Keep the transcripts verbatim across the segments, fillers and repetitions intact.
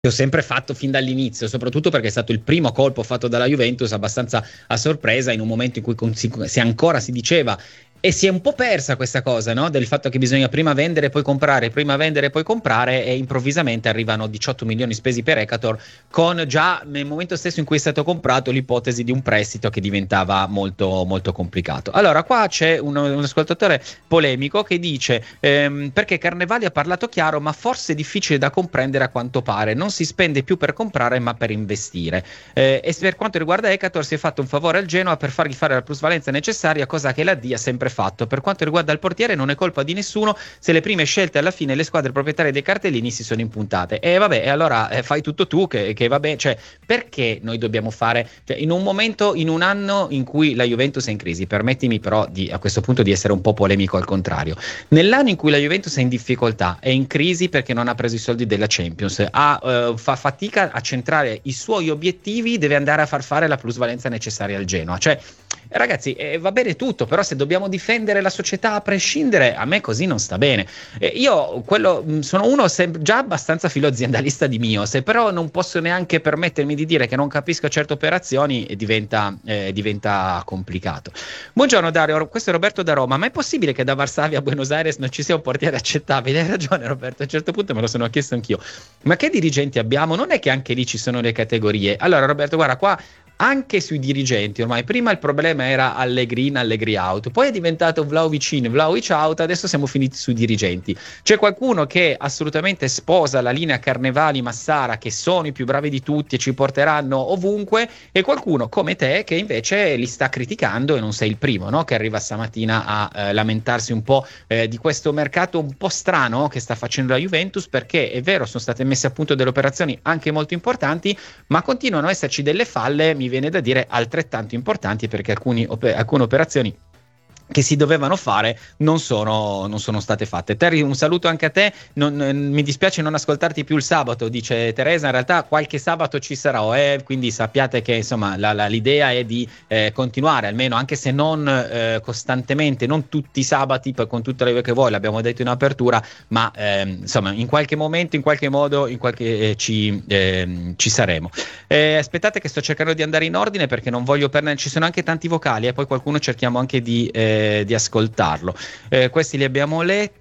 che ho sempre fatto fin dall'inizio, soprattutto perché è stato il primo colpo fatto dalla Juventus abbastanza a sorpresa, in un momento in cui si, si ancora si diceva, e si è un po' persa questa cosa, no? Del fatto che bisogna prima vendere poi comprare, prima vendere poi comprare, e improvvisamente arrivano diciotto milioni spesi per Ekator, con già nel momento stesso in cui è stato comprato l'ipotesi di un prestito che diventava molto molto complicato. Allora qua c'è un, un ascoltatore polemico che dice ehm, perché Carnevali ha parlato chiaro, ma forse è difficile da comprendere a quanto pare, non si spende più per comprare ma per investire, eh, e per quanto riguarda Ekator si è fatto un favore al Genoa per fargli fare la plusvalenza necessaria, cosa che la D ha sempre fatto. Per quanto riguarda il portiere non è colpa di nessuno se le prime scelte alla fine le squadre proprietarie dei cartellini si sono impuntate, e vabbè, e allora eh, fai tutto tu che, che va bene, cioè perché noi dobbiamo fare, cioè, in un momento, in un anno in cui la Juventus è in crisi, permettimi però di, a questo punto di essere un po' polemico al contrario, nell'anno in cui la Juventus è in difficoltà, è in crisi perché non ha preso i soldi della Champions, ha, eh, fa fatica a centrare i suoi obiettivi, deve andare a far fare la plusvalenza necessaria al Genoa, cioè ragazzi, eh, va bene tutto, però se dobbiamo difendere la società a prescindere, a me così non sta bene. Eh, io quello mh, sono uno sem- già abbastanza filo aziendalista di mio, se però non posso neanche permettermi di dire che non capisco certe operazioni, eh, diventa, eh, diventa complicato. Buongiorno Dario, questo è Roberto da Roma. Ma è possibile che da Varsavia a Buenos Aires non ci sia un portiere accettabile? Hai ragione Roberto, a un certo punto me lo sono chiesto anch'io. Ma che dirigenti abbiamo? Non è che anche lì ci sono le categorie? Allora Roberto, guarda qua, anche sui dirigenti ormai, prima il problema era Allegri in, Allegri out, poi è diventato Vlahovic in, Vlahovic out, adesso siamo finiti sui dirigenti. C'è qualcuno che assolutamente sposa la linea Carnevali Massara, che sono i più bravi di tutti e ci porteranno ovunque, e qualcuno come te che invece li sta criticando, e non sei il primo, no? Che arriva stamattina a eh, lamentarsi un po' eh, di questo mercato un po' strano che sta facendo la Juventus, perché è vero, sono state messe a punto delle operazioni anche molto importanti, ma continuano a esserci delle falle, mi viene da dire altrettanto importanti, perché alcuni, alcune operazioni che si dovevano fare non sono, non sono state fatte. Terry, un saluto anche a te, non, mi dispiace non ascoltarti più il sabato, dice Teresa, in realtà qualche sabato ci sarò, eh, quindi sappiate che insomma la, la, l'idea è di eh, continuare, almeno anche se non eh, costantemente, non tutti i sabati per, con tutte le che voi, l'abbiamo detto in apertura, ma eh, insomma in qualche momento, in qualche modo, in qualche, eh, ci, eh, ci saremo. Eh, aspettate che sto cercando di andare in ordine perché non voglio perdere, ci sono anche tanti vocali e eh, poi qualcuno cerchiamo anche di... Eh, di ascoltarlo. Eh, questi li abbiamo letti.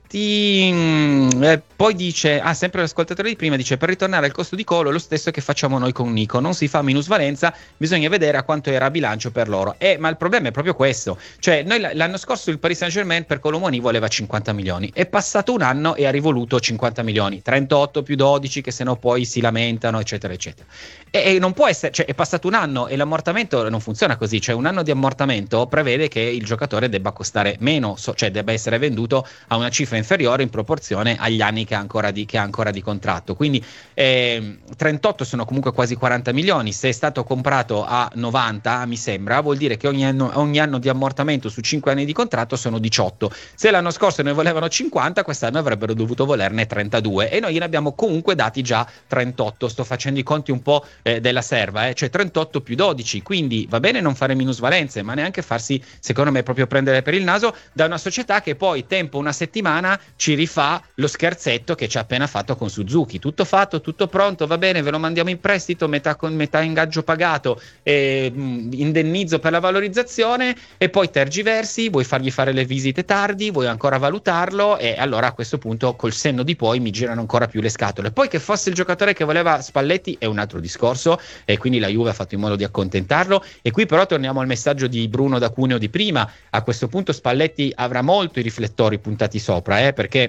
Eh, poi dice, ah, sempre l'ascoltatore di prima dice: per ritornare al costo di Colo, lo stesso che facciamo noi con Nico, non si fa minusvalenza, bisogna vedere a quanto era a bilancio per loro. Eh, ma il problema è proprio questo, cioè noi l'anno scorso il Paris Saint-Germain per Kolo Muani voleva cinquanta milioni, è passato un anno e ha rivoluto cinquanta milioni, trentotto più dodici che sennò poi si lamentano eccetera eccetera, e, e non può essere, cioè è passato un anno e l'ammortamento non funziona così, cioè un anno di ammortamento prevede che il giocatore debba costare meno, so, cioè debba essere venduto a una cifra inferiore in proporzione agli anni che ha ancora di, che ha ancora di contratto, quindi eh, trentotto sono comunque quasi quaranta milioni, se è stato comprato a novanta mi sembra, vuol dire che ogni anno, ogni anno di ammortamento su cinque anni di contratto sono diciotto, se l'anno scorso ne volevano cinquanta, quest'anno avrebbero dovuto volerne trentadue e noi ne abbiamo comunque dati già trentotto, sto facendo i conti un po' eh, della serva, eh, cioè trentotto più dodici, quindi va bene non fare minusvalenze, ma neanche farsi, secondo me, proprio prendere per il naso da una società che poi tempo una settimana ci rifà lo scherzetto che ci ha appena fatto con Suzuki, tutto fatto, tutto pronto, va bene, ve lo mandiamo in prestito, metà, con, metà ingaggio pagato, eh, indennizzo per la valorizzazione, e poi tergiversi, vuoi fargli fare le visite tardi, vuoi ancora valutarlo, e allora a questo punto col senno di poi mi girano ancora più le scatole. Poi che fosse il giocatore che voleva Spalletti è un altro discorso, e quindi la Juve ha fatto in modo di accontentarlo, e qui però torniamo al messaggio di Bruno da Cuneo di prima, a questo punto Spalletti avrà molto i riflettori puntati sopra, eh, perché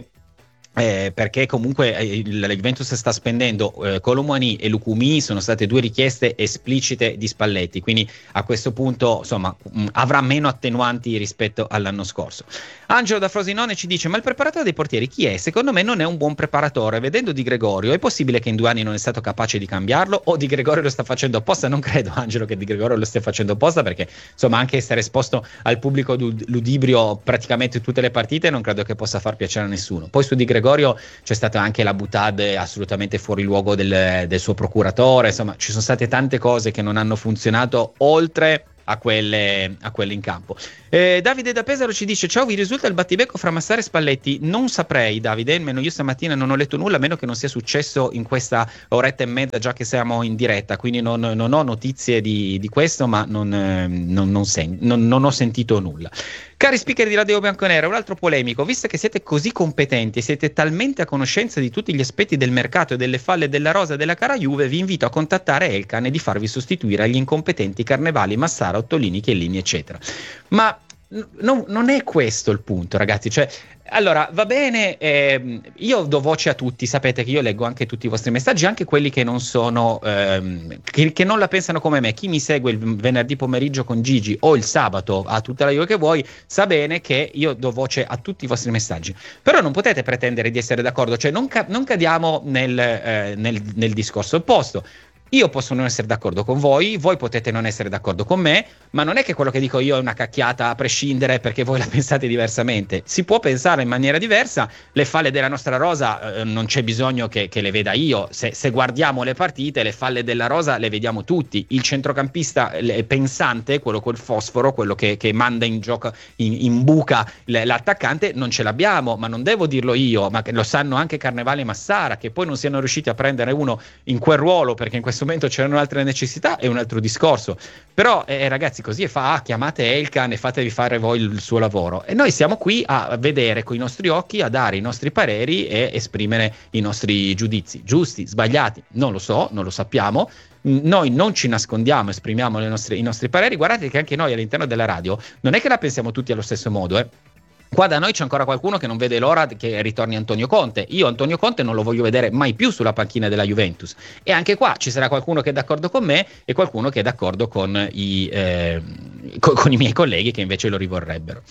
Eh, perché comunque eh, la Juventus sta spendendo eh, Kolo Muani e Lukumi, sono state due richieste esplicite di Spalletti, quindi a questo punto insomma mh, avrà meno attenuanti rispetto all'anno scorso. Angelo da Frosinone ci dice: ma il preparatore dei portieri chi è? Secondo me non è un buon preparatore, vedendo Di Gregorio è possibile che in due anni non è stato capace di cambiarlo, o Di Gregorio lo sta facendo apposta? Non credo, Angelo, che Di Gregorio lo stia facendo apposta, perché insomma anche essere esposto al pubblico ludibrio praticamente tutte le partite non credo che possa far piacere a nessuno. Poi su Di Gregorio c'è stata anche la boutade assolutamente fuori luogo del, del suo procuratore, insomma ci sono state tante cose che non hanno funzionato, oltre a quelle, a quelle in campo. Eh, Davide da Pesaro ci dice: ciao, vi risulta il battibecco fra Massara e Spalletti? Non saprei, Davide, almeno io stamattina non ho letto nulla, a meno che non sia successo in questa oretta e mezza già che siamo in diretta, quindi non, non ho notizie di, di questo, ma non, eh, non, non, sen- non, non ho sentito nulla. Cari speaker di Radio Bianconera, un altro polemico: visto che siete così competenti e siete talmente a conoscenza di tutti gli aspetti del mercato e delle falle della rosa della cara Juve, vi invito a contattare Elkann e di farvi sostituire agli incompetenti Carnevali, Massara, Ottolini, Chiellini, eccetera. Ma no, non è questo il punto, ragazzi. Cioè, allora, va bene, ehm, io do voce a tutti, sapete che io leggo anche tutti i vostri messaggi, anche quelli che non sono, ehm, che, che non la pensano come me. Chi mi segue il venerdì pomeriggio con Gigi o il sabato a tutta la io che vuoi, sa bene che io do voce a tutti i vostri messaggi. Però non potete pretendere di essere d'accordo, cioè non, ca- non cadiamo nel, eh, nel, nel discorso opposto. Io posso non essere d'accordo con voi, voi potete non essere d'accordo con me, ma non è che quello che dico io è una cacchiata a prescindere perché voi la pensate diversamente. Si può pensare in maniera diversa. Le falle della nostra rosa eh, non c'è bisogno che, che le veda io. Se, se guardiamo le partite, le falle della rosa le vediamo tutti. Il centrocampista le, pensante, quello col fosforo, quello che, che manda in gioco, in, in buca l- l'attaccante, non ce l'abbiamo, ma non devo dirlo io, ma che lo sanno anche Carnevale e Massara, che poi non siano riusciti a prendere uno in quel ruolo perché in questo momento c'erano altre necessità, è un altro discorso. Però eh, ragazzi, così fa, ah, chiamate Elkann e fatevi fare voi il suo lavoro, e noi siamo qui a vedere con i nostri occhi, a dare i nostri pareri e esprimere i nostri giudizi, giusti, sbagliati, non lo so, non lo sappiamo. Noi non ci nascondiamo, esprimiamo le nostre, i nostri pareri. Guardate che anche noi all'interno della radio non è che la pensiamo tutti allo stesso modo, eh. Qua da noi c'è ancora qualcuno che non vede l'ora che ritorni Antonio Conte. Io Antonio Conte non lo voglio vedere mai più sulla panchina della Juventus. E anche qua ci sarà qualcuno che è d'accordo con me e qualcuno che è d'accordo con i, eh, con, con i miei colleghi che invece lo rivorrebbero.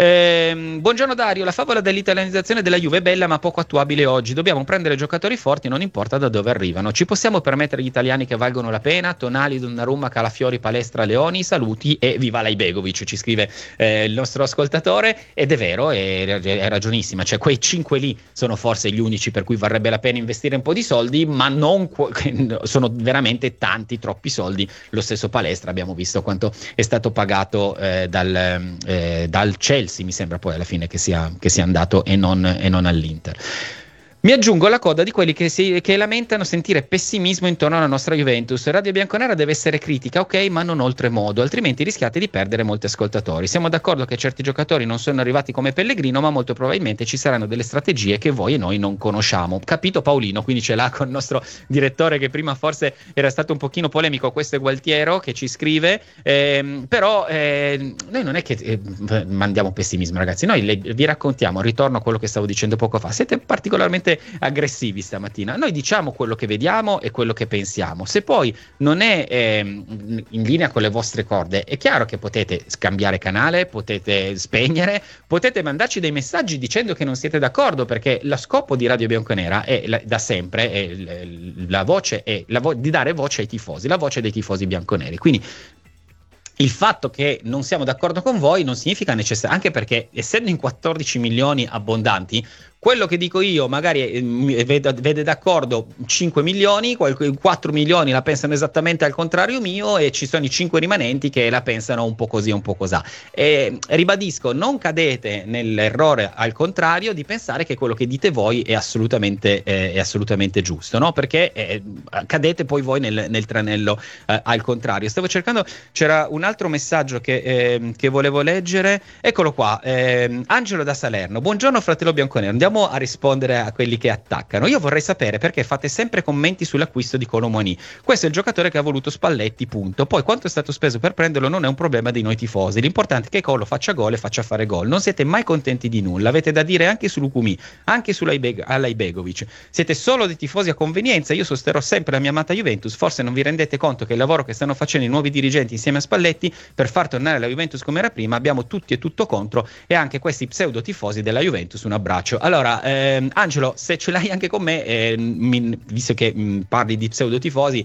Eh, buongiorno Dario, la favola dell'italianizzazione della Juve è bella ma poco attuabile oggi. Dobbiamo prendere giocatori forti, non importa da dove arrivano. Ci possiamo permettere gli italiani che valgono la pena? Tonali, Donnarumma, Calafiori, Palestra, Leoni, saluti e viva Laibegovic, ci scrive eh, il nostro ascoltatore, ed è vero. È, è ragionissima, cioè quei cinque lì sono forse gli unici per cui varrebbe la pena investire un po' di soldi, ma non sono veramente tanti, troppi soldi. Lo stesso Palestra abbiamo visto quanto è stato pagato eh, dal, eh, dal Chelsea, mi sembra poi alla fine che sia, che sia andato e non, e non all'Inter. Mi aggiungo alla coda di quelli che, si, che lamentano sentire pessimismo intorno alla nostra Juventus. Radio Bianconera deve essere critica, ok, ma non oltremodo, altrimenti rischiate di perdere molti ascoltatori. Siamo d'accordo che certi giocatori non sono arrivati come Pellegrino, ma molto probabilmente ci saranno delle strategie che voi e noi non conosciamo. Capito Paolino? Quindi ce l'ha con il nostro direttore che prima forse era stato un pochino polemico. Questo è Gualtiero che ci scrive, ehm, però eh, noi non è che eh, mandiamo pessimismo, ragazzi, noi le, vi raccontiamo, ritorno a quello che stavo dicendo poco fa, siete particolarmente aggressivi stamattina. Noi diciamo quello che vediamo e quello che pensiamo. Se poi non è eh, in linea con le vostre corde, è chiaro che potete scambiare canale, potete spegnere, potete mandarci dei messaggi dicendo che non siete d'accordo, perché lo scopo di Radio Bianconera è la, da sempre è la voce è la vo- di dare voce ai tifosi, la voce dei tifosi bianconeri. Quindi il fatto che non siamo d'accordo con voi non significa necessariamente, anche perché essendo in quattordici milioni abbondanti, quello che dico io magari eh, vede, vede d'accordo cinque milioni, quattro milioni la pensano esattamente al contrario mio, e ci sono i cinque rimanenti che la pensano un po' così, un po' cosà. E ribadisco, non cadete nell'errore al contrario di pensare che quello che dite voi è assolutamente, eh, è assolutamente giusto, no? Perché eh, cadete poi voi nel, nel tranello eh, al contrario. Stavo cercando, c'era un altro messaggio che, eh, che volevo leggere, eccolo qua. eh, Angelo da Salerno: buongiorno fratello bianconero, andiamo a rispondere a quelli che attaccano. Io vorrei sapere perché fate sempre commenti sull'acquisto di Colomoni. Questo è il giocatore che ha voluto Spalletti, punto. Poi quanto è stato speso per prenderlo non è un problema di noi tifosi, l'importante è che Colo faccia gol e faccia fare gol. Non siete mai contenti di nulla, avete da dire anche su Lukumi, anche sull'Aibegovic. Siete solo dei tifosi a convenienza. Io sosterrò sempre la mia amata Juventus. Forse non vi rendete conto che il lavoro che stanno facendo i nuovi dirigenti insieme a Spalletti per far tornare la Juventus come era prima, abbiamo tutti e tutto contro, e anche questi pseudo tifosi della Juventus un abbraccio. Allora ehm, Angelo, se ce l'hai anche con me, eh, mi, visto che mh, parli di pseudo tifosi,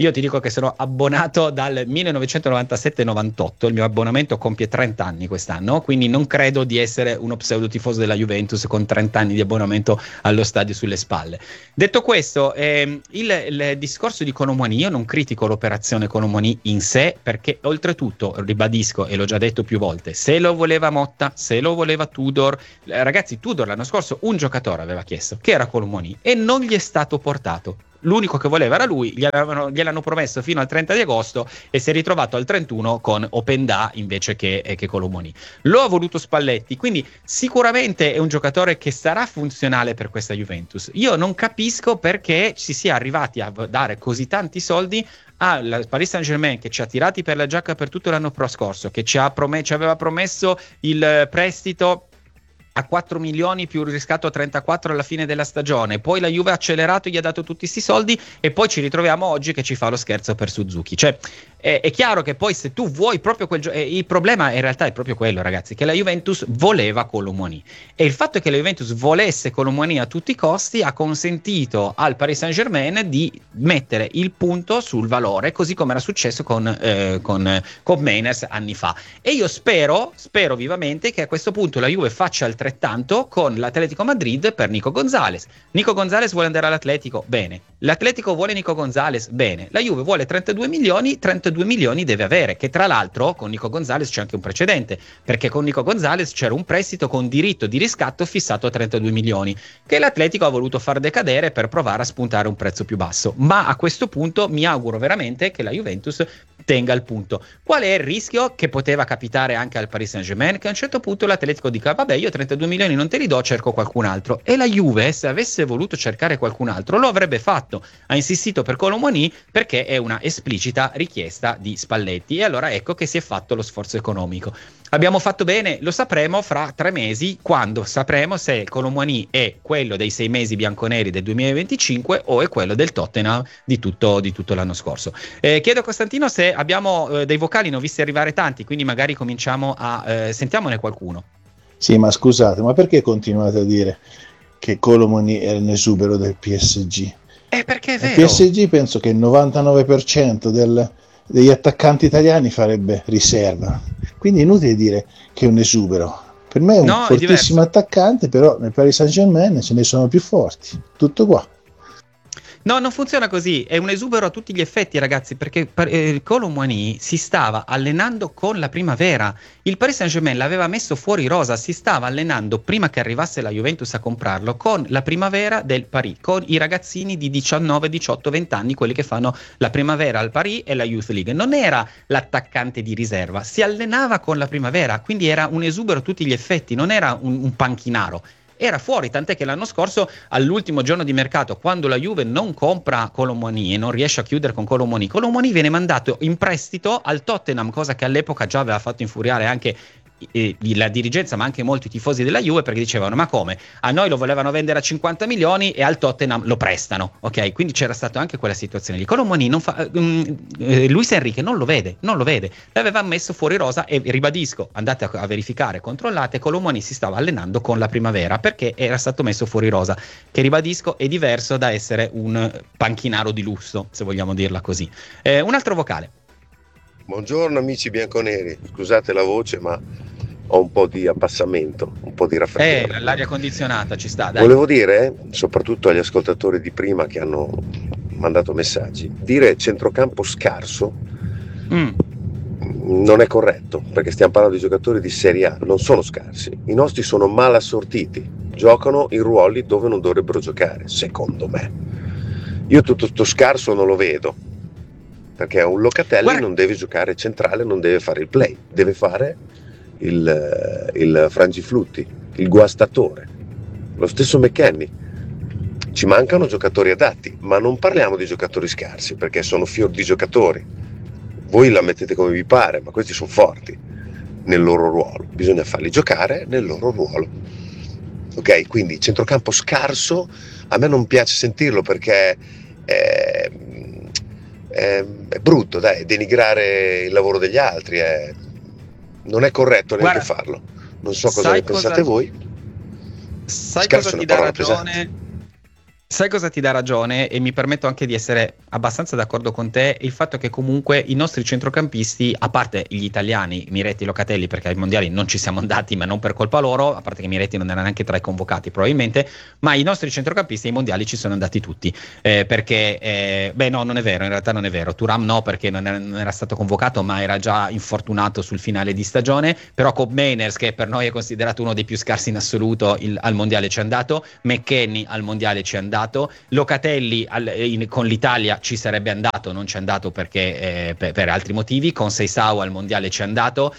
Io ti dico che sono abbonato dal millenovecentonovantasette novantotto, il mio abbonamento compie trenta anni quest'anno, quindi non credo di essere uno pseudo tifoso della Juventus con trenta anni di abbonamento allo stadio sulle spalle. Detto questo, ehm, il, il discorso di Kolo Muani, io non critico l'operazione Kolo Muani in sé, perché oltretutto, ribadisco e l'ho già detto più volte, se lo voleva Motta, se lo voleva Tudor, eh, ragazzi, Tudor l'anno scorso un giocatore aveva chiesto, che era Kolo Muani, e non gli è stato portato. L'unico che voleva era lui, gliel'hanno, gliel'hanno promesso fino al trenta di agosto e si è ritrovato al trentuno con Openda invece che, eh, che Kolo Muani. Lo ha voluto Spalletti, quindi sicuramente è un giocatore che sarà funzionale per questa Juventus. Io non capisco perché si sia arrivati a dare così tanti soldi al Paris Saint-Germain, che ci ha tirati per la giacca per tutto l'anno scorso, che ci, ha prom- ci aveva promesso il prestito a quattro milioni più il riscatto a trentaquattro alla fine della stagione, poi la Juve ha accelerato, gli ha dato tutti questi soldi e poi ci ritroviamo oggi che ci fa lo scherzo per Suzuki. Cioè è, è chiaro che poi se tu vuoi proprio quel gioco, il problema in realtà è proprio quello, ragazzi, che la Juventus voleva Kolo Muani, e il fatto che la Juventus volesse Kolo Muani a tutti i costi ha consentito al Paris Saint-Germain di mettere il punto sul valore, così come era successo con, eh, con, con Mainers anni fa. E io spero, spero vivamente che a questo punto la Juve faccia il altrettanto con l'Atletico Madrid per Nico Gonzalez. Nico Gonzalez vuole andare all'Atletico? Bene. L'Atletico vuole Nico Gonzalez? Bene. La Juve vuole trentadue milioni, trentadue milioni deve avere, che tra l'altro con Nico Gonzalez c'è anche un precedente, perché con Nico Gonzalez c'era un prestito con diritto di riscatto fissato a trentadue milioni, che l'Atletico ha voluto far decadere per provare a spuntare un prezzo più basso. Ma a questo punto mi auguro veramente che la Juventus tenga il punto. Qual è il rischio che poteva capitare anche al Paris Saint-Germain? Che a un certo punto l'Atletico dica vabbè, io trentadue milioni non te li do, cerco qualcun altro. E la Juve, se avesse voluto cercare qualcun altro, lo avrebbe fatto. Ha insistito per Kolo Muani perché è una esplicita richiesta di Spalletti, e allora ecco che si è fatto lo sforzo economico. Abbiamo fatto bene? Lo sapremo fra tre mesi, quando sapremo se Kolo Muani è quello dei sei mesi bianconeri del duemilaventicinque o è quello del Tottenham di tutto, di tutto l'anno scorso. Eh, chiedo a Costantino se abbiamo eh, dei vocali, ne ho visti arrivare tanti, quindi magari cominciamo a... Eh, sentiamone qualcuno. Sì, ma scusate, ma perché continuate a dire che Kolo Muani è un esubero del P S G? Eh, perché è vero. Il P S G penso che il novantanove per cento del, degli attaccanti italiani farebbe riserva, quindi è inutile dire che è un esubero. Per me è un no, fortissimo è attaccante, però nel Paris Saint-Germain ce ne sono più forti. Tutto qua. No, non funziona così, è un esubero a tutti gli effetti, ragazzi, perché eh, Kolo Muani si stava allenando con la primavera. Il Paris Saint-Germain l'aveva messo fuori rosa, si stava allenando prima che arrivasse la Juventus a comprarlo con la primavera del Paris, con i ragazzini di diciannove, diciotto, venti anni, quelli che fanno la primavera al Paris e la Youth League. Non era l'attaccante di riserva, si allenava con la primavera, quindi era un esubero a tutti gli effetti, non era un, un panchinaro. Era fuori, tant'è che l'anno scorso, all'ultimo giorno di mercato, quando la Juve non compra Kolo Muani e non riesce a chiudere con Kolo Muani, Kolo Muani viene mandato in prestito al Tottenham, cosa che all'epoca già aveva fatto infuriare anche eh, la dirigenza, ma anche molti tifosi della Juve, perché dicevano ma come? A noi lo volevano vendere a cinquanta milioni e al Tottenham lo prestano, ok? Quindi c'era stata anche quella situazione lì. Kolo Muani non fa, um, eh, Luis Enrique non lo vede, non lo vede, l'aveva messo fuori rosa e ribadisco, andate a, a verificare, controllate, Kolo Muani si stava allenando con la primavera perché era stato messo fuori rosa, che ribadisco è diverso da essere un panchinaro di lusso, se vogliamo dirla così. Eh, un altro vocale. Buongiorno amici bianconeri, scusate la voce ma ho un po' di abbassamento, un po' di raffreddore. Eh, l'aria condizionata ci sta, dai. Volevo dire, soprattutto agli ascoltatori di prima che hanno mandato messaggi, dire centrocampo scarso mm. non è corretto, perché stiamo parlando di giocatori di Serie A, non sono scarsi. I nostri sono mal assortiti, giocano in ruoli dove non dovrebbero giocare, secondo me. Io tutto sto scarso non lo vedo, perché un Locatelli Guarda. non deve giocare centrale, non deve fare il play, deve fare il, il frangiflutti, il guastatore. Lo stesso McKennie. Ci mancano giocatori adatti, ma non parliamo di giocatori scarsi, perché sono fior di giocatori. Voi la mettete come vi pare, ma questi sono forti nel loro ruolo. Bisogna farli giocare nel loro ruolo. Ok? Quindi centrocampo scarso, a me non piace sentirlo perché è, è, è brutto, dai, denigrare il lavoro degli altri, è, non è corretto neanche Guarda, farlo. Non so cosa ne pensate cosa, voi. Sai Scarso cosa ti dà ragione? Pesante. Sai cosa ti dà ragione, e mi permetto anche di essere abbastanza d'accordo con te, il fatto che comunque i nostri centrocampisti, a parte gli italiani, Miretti e Locatelli, perché ai mondiali non ci siamo andati, ma non per colpa loro, a parte che Miretti non era neanche tra i convocati probabilmente, ma i nostri centrocampisti ai mondiali ci sono andati tutti, eh, perché, eh, beh no, non è vero, in realtà non è vero, Thuram no, perché non era, non era stato convocato, ma era già infortunato sul finale di stagione, però Kob Meiners, che per noi è considerato uno dei più scarsi in assoluto, il, al mondiale ci è andato, McKennie al mondiale ci è andato, Locatelli al, in, con l'Italia ci sarebbe andato, non ci è andato perché eh, per, per altri motivi, con Seisao al mondiale ci è andato,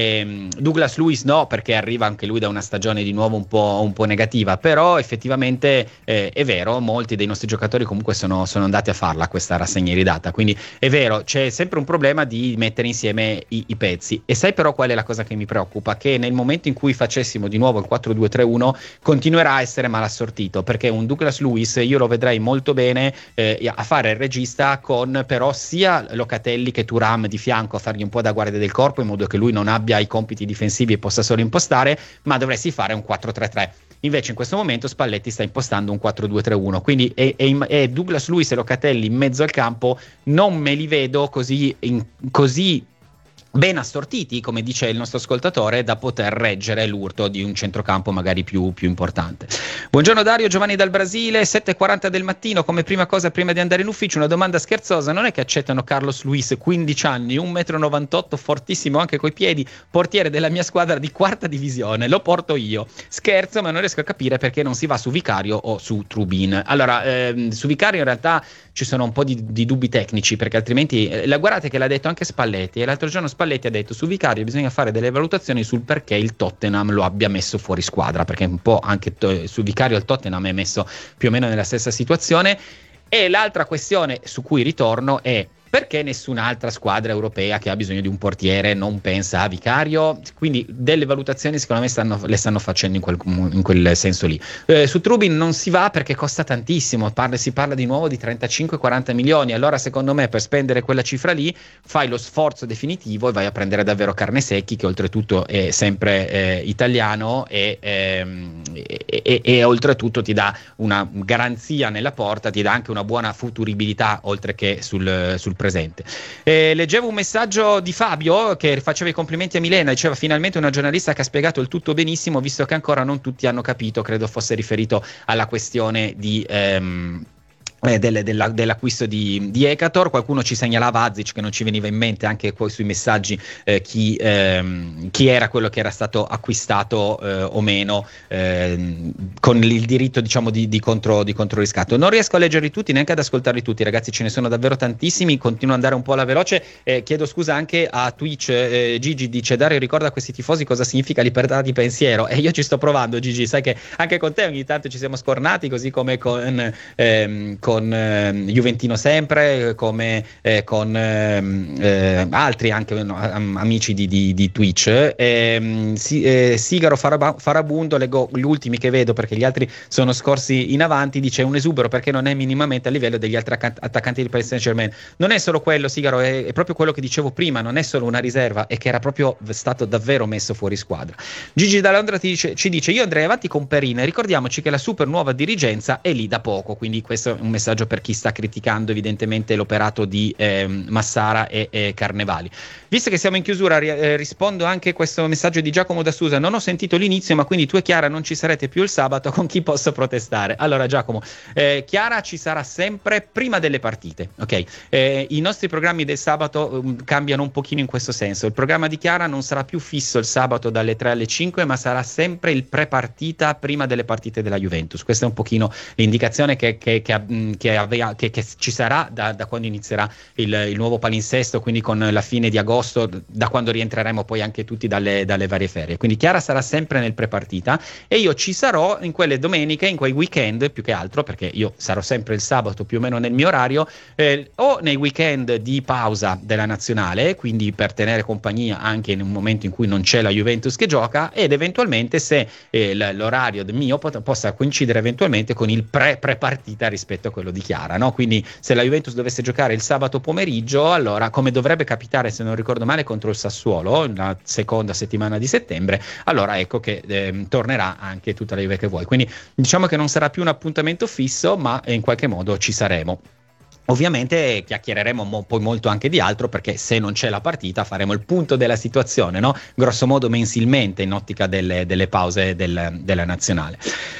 e Douglas Luiz no, perché arriva anche lui da una stagione di nuovo un po', un po' negativa, però effettivamente eh, è vero, molti dei nostri giocatori comunque sono, sono andati a farla questa rassegna iridata, quindi è vero, c'è sempre un problema di mettere insieme i, i pezzi. E sai però qual è la cosa che mi preoccupa? Che nel momento in cui facessimo di nuovo il quattro due tre uno continuerà a essere mal assortito, perché un Douglas Luiz io lo vedrei molto bene eh, a fare il regista con però sia Locatelli che Thuram di fianco, a fargli un po' da guardia del corpo in modo che lui non abbia i compiti difensivi e possa solo impostare, ma dovresti fare un quattro tre tre. Invece in questo momento Spalletti sta impostando un quattro due tre uno, quindi e, e, e Douglas Luiz e Locatelli in mezzo al campo non me li vedo così, in, così ben assortiti, come dice il nostro ascoltatore, da poter reggere l'urto di un centrocampo magari più, più importante. Buongiorno Dario, Giovanni dal Brasile, sette e quaranta del mattino, come prima cosa prima di andare in ufficio una domanda scherzosa: non è che accettano Carlos Luiz, quindici anni, uno virgola novantotto metri, fortissimo anche coi piedi, portiere della mia squadra di quarta divisione, lo porto io? Scherzo, ma non riesco a capire perché non si va su Vicario o su Trubin. Allora, ehm, su Vicario in realtà ci sono un po' di, di dubbi tecnici, perché altrimenti eh, la guardate che l'ha detto anche Spalletti, e l'altro giorno Spalletti ha detto su Vicario bisogna fare delle valutazioni sul perché il Tottenham lo abbia messo fuori squadra, perché un po' anche to- su Vicario il Tottenham è messo più o meno nella stessa situazione. E l'altra questione su cui ritorno è: perché nessun'altra squadra europea che ha bisogno di un portiere non pensa a Vicario? Quindi delle valutazioni secondo me stanno, le stanno facendo in quel, in quel senso lì. Eh, su Trubin non si va perché costa tantissimo, parla, si parla di nuovo di trentacinque quaranta milioni, allora secondo me per spendere quella cifra lì fai lo sforzo definitivo e vai a prendere davvero Carnesecchi, che oltretutto è sempre eh, italiano e, ehm, e, e, e oltretutto ti dà una garanzia nella porta, ti dà anche una buona futuribilità oltre che sul, sul presente. Eh, leggevo un messaggio di Fabio che faceva i complimenti a Milena, diceva finalmente una giornalista che ha spiegato il tutto benissimo, visto che ancora non tutti hanno capito, credo fosse riferito alla questione di ehm, Eh, del, della, dell'acquisto di, di Ekator. Qualcuno ci segnalava Azic, che non ci veniva in mente anche poi sui messaggi eh, chi, ehm, chi era quello che era stato acquistato eh, o meno ehm, con il diritto diciamo di, di, contro, di controriscatto. Non riesco a leggerli tutti, neanche ad ascoltarli tutti, ragazzi, ce ne sono davvero tantissimi, continuo ad andare un po' alla veloce. Eh, chiedo scusa anche a Twitch, eh, Gigi dice: Dario, ricorda a questi tifosi cosa significa libertà di pensiero, e io ci sto provando, Gigi, sai che anche con te ogni tanto ci siamo scornati, così come con, ehm, con con eh, Juventino sempre, come eh, con eh, altri anche no, amici di, di, di Twitch. Eh, si, eh, Sigaro Farab- Farabundo, leggo gli ultimi che vedo perché gli altri sono scorsi in avanti, dice: un esubero perché non è minimamente a livello degli altri attaccanti del Paris Saint-Germain. Non è solo quello, Sigaro, è, è proprio quello che dicevo prima, non è solo una riserva, è che era proprio stato davvero messo fuori squadra. Gigi da Londra ti dice, ci dice: io andrei avanti con Perine, ricordiamoci che la super nuova dirigenza è lì da poco, quindi questo è un messaggio per chi sta criticando evidentemente l'operato di eh, Massara e, e Carnevali. Visto che siamo in chiusura, ri- eh, rispondo anche a questo messaggio di Giacomo da Susa: non ho sentito l'inizio, ma quindi tu e Chiara non ci sarete più il sabato, con chi posso protestare? Allora Giacomo, eh, Chiara ci sarà sempre prima delle partite, ok? Eh, i nostri programmi del sabato um, cambiano un pochino in questo senso. Il programma di Chiara non sarà più fisso il sabato dalle tre alle cinque, ma sarà sempre il pre-partita prima delle partite della Juventus. Questa è un pochino l'indicazione che, che, che, che, avea, che, che ci sarà da, da quando inizierà il, il nuovo palinsesto, quindi con la fine di agosto, da quando rientreremo poi anche tutti dalle, dalle varie ferie. Quindi Chiara sarà sempre nel pre-partita e io ci sarò in quelle domeniche, in quei weekend più che altro, perché io sarò sempre il sabato più o meno nel mio orario, eh, o nei weekend di pausa della nazionale, quindi per tenere compagnia anche in un momento in cui non c'è la Juventus che gioca, ed eventualmente se eh, l'orario del mio pot- possa coincidere eventualmente con il pre-pre-partita rispetto quello di Chiara, no? Quindi se la Juventus dovesse giocare il sabato pomeriggio, allora, come dovrebbe capitare, se non ricordo male, contro il Sassuolo la seconda settimana di settembre, allora ecco che eh, tornerà anche tutta la Juve che vuoi. Quindi diciamo che non sarà più un appuntamento fisso, ma in qualche modo ci saremo. Ovviamente chiacchiereremo mo- poi molto anche di altro, perché se non c'è la partita faremo il punto della situazione, no? Grosso modo mensilmente, in ottica delle, delle pause del, della nazionale.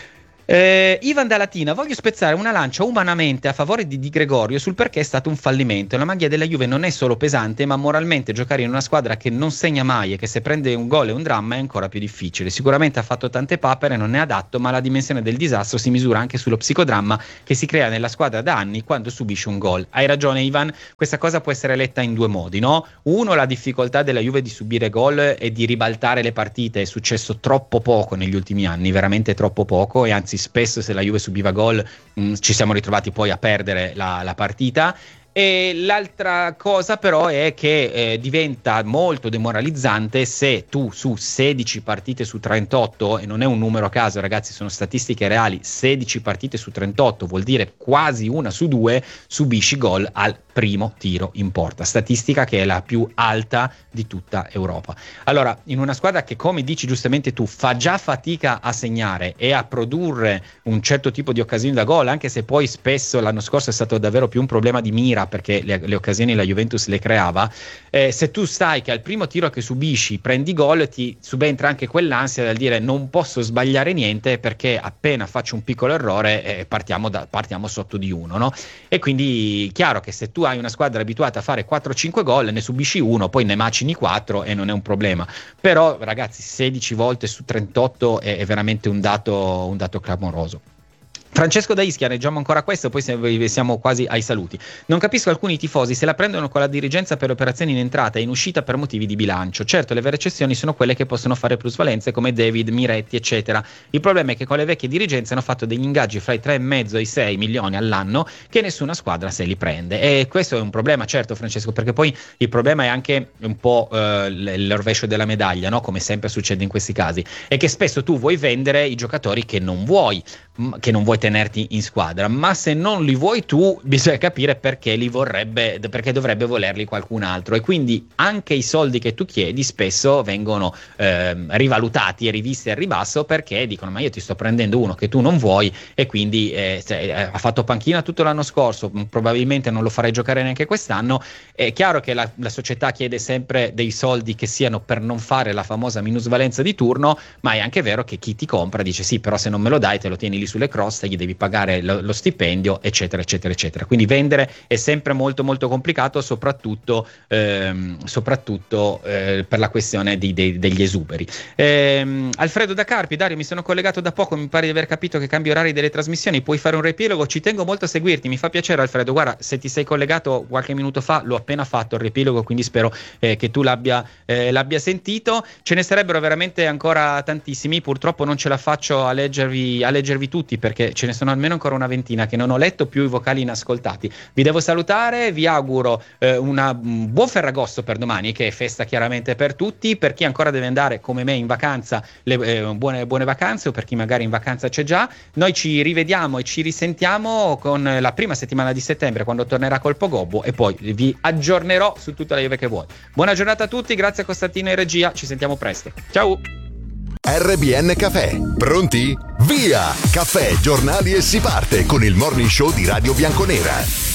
Eh, Ivan da Latina: voglio spezzare una lancia umanamente a favore di Di Gregorio sul perché è stato un fallimento. La maglia della Juve non è solo pesante, ma moralmente giocare in una squadra che non segna mai e che se prende un gol è un dramma è ancora più difficile. Sicuramente ha fatto tante papere, non è adatto, ma la dimensione del disastro si misura anche sullo psicodramma che si crea nella squadra da anni quando subisce un gol. Hai ragione Ivan, questa cosa può essere letta in due modi, no? Uno, la difficoltà della Juve di subire gol e di ribaltare le partite. È successo troppo poco negli ultimi anni, veramente troppo poco, e anzi spesso se la Juve subiva gol mh, ci siamo ritrovati poi a perdere la, la partita. E l'altra cosa però è che eh, diventa molto demoralizzante se tu su sedici partite su trentotto, e non è un numero a caso ragazzi, sono statistiche reali, sedici partite su trentotto vuol dire quasi una su due, subisci gol al primo tiro in porta, statistica che è la più alta di tutta Europa. Allora, in una squadra che, come dici giustamente tu, fa già fatica a segnare e a produrre un certo tipo di occasioni da gol, anche se poi spesso l'anno scorso è stato davvero più un problema di mira, perché le, le occasioni la Juventus le creava, eh, se tu stai che al primo tiro che subisci prendi gol, ti subentra anche quell'ansia del dire non posso sbagliare niente, perché appena faccio un piccolo errore eh, partiamo, da, partiamo sotto di uno, no? E quindi chiaro che se tu hai una squadra abituata a fare quattro cinque gol, ne subisci uno, poi ne macini quattro e non è un problema. Però ragazzi, sedici volte su trentotto è, è veramente un dato, un dato clamoroso. Francesco da Ischia, leggiamo ancora questo, poi siamo quasi ai saluti. Non capisco alcuni tifosi se la prendono con la dirigenza per operazioni in entrata e in uscita per motivi di bilancio. Certo, le vere eccezioni sono quelle che possono fare plusvalenze come David, Miretti, eccetera. Il problema è che con le vecchie dirigenze hanno fatto degli ingaggi fra i tre e mezzo e i sei milioni all'anno che nessuna squadra se li prende. E questo è un problema, certo Francesco, perché poi il problema è anche un po' eh, il rovescio della medaglia, no? Come sempre succede in questi casi, è che spesso tu vuoi vendere i giocatori che non vuoi, che non vuoi tenerti in squadra, ma se non li vuoi tu bisogna capire perché li vorrebbe, perché dovrebbe volerli qualcun altro, e quindi anche i soldi che tu chiedi spesso vengono eh, rivalutati e rivisti al ribasso, perché dicono ma io ti sto prendendo uno che tu non vuoi e quindi eh, se, eh, ha fatto panchina tutto l'anno scorso, probabilmente non lo farai giocare neanche quest'anno. È chiaro che la, la società chiede sempre dei soldi che siano per non fare la famosa minusvalenza di turno, ma è anche vero che chi ti compra dice sì, però se non me lo dai te lo tieni lì sulle croste, gli devi pagare lo, lo stipendio, eccetera eccetera eccetera. Quindi vendere è sempre molto molto complicato, soprattutto ehm, soprattutto eh, per la questione di, de, degli esuberi. ehm, Alfredo da Carpi: Dario, mi sono collegato da poco, mi pare di aver capito che cambi orari delle trasmissioni, puoi fare un riepilogo? Ci tengo molto a seguirti, mi fa piacere Alfredo. Guarda, se ti sei collegato qualche minuto fa l'ho appena fatto il riepilogo, quindi spero eh, che tu l'abbia, eh, l'abbia sentito. Ce ne sarebbero veramente ancora tantissimi, purtroppo non ce la faccio a leggervi, a leggervi tutti, perché ce ne sono almeno ancora una ventina che non ho letto, più i vocali inascoltati. Vi devo salutare, vi auguro eh, una, un buon Ferragosto per domani, che è festa chiaramente per tutti. Per chi ancora deve andare come me in vacanza, le, eh, buone, buone vacanze, o per chi magari in vacanza c'è già. Noi ci rivediamo e ci risentiamo con la prima settimana di settembre, quando tornerà Colpo Gobbo, e poi vi aggiornerò su tutta la Juve che vuoi. Buona giornata a tutti, grazie a Costantino in regia, ci sentiamo presto, ciao. R B N Cafè, pronti? Via! Caffè, giornali e si parte con il morning show di Radio Bianconera.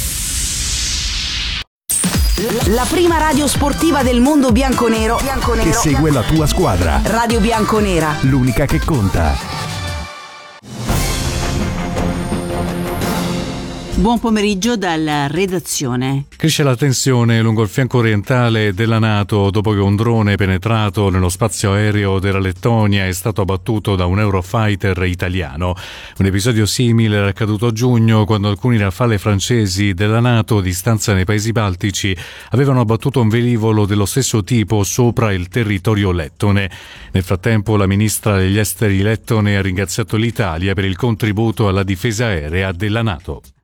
La prima radio sportiva del mondo bianconero, bianconero che segue la tua squadra. Radio Bianconera, l'unica che conta. Buon pomeriggio dalla redazione. Cresce la tensione lungo il fianco orientale della NATO dopo che un drone penetrato nello spazio aereo della Lettonia è stato abbattuto da un Eurofighter italiano. Un episodio simile era accaduto a giugno, quando alcuni Rafale francesi della NATO a distanza nei paesi baltici avevano abbattuto un velivolo dello stesso tipo sopra il territorio lettone. Nel frattempo la ministra degli esteri lettone ha ringraziato l'Italia per il contributo alla difesa aerea della NATO.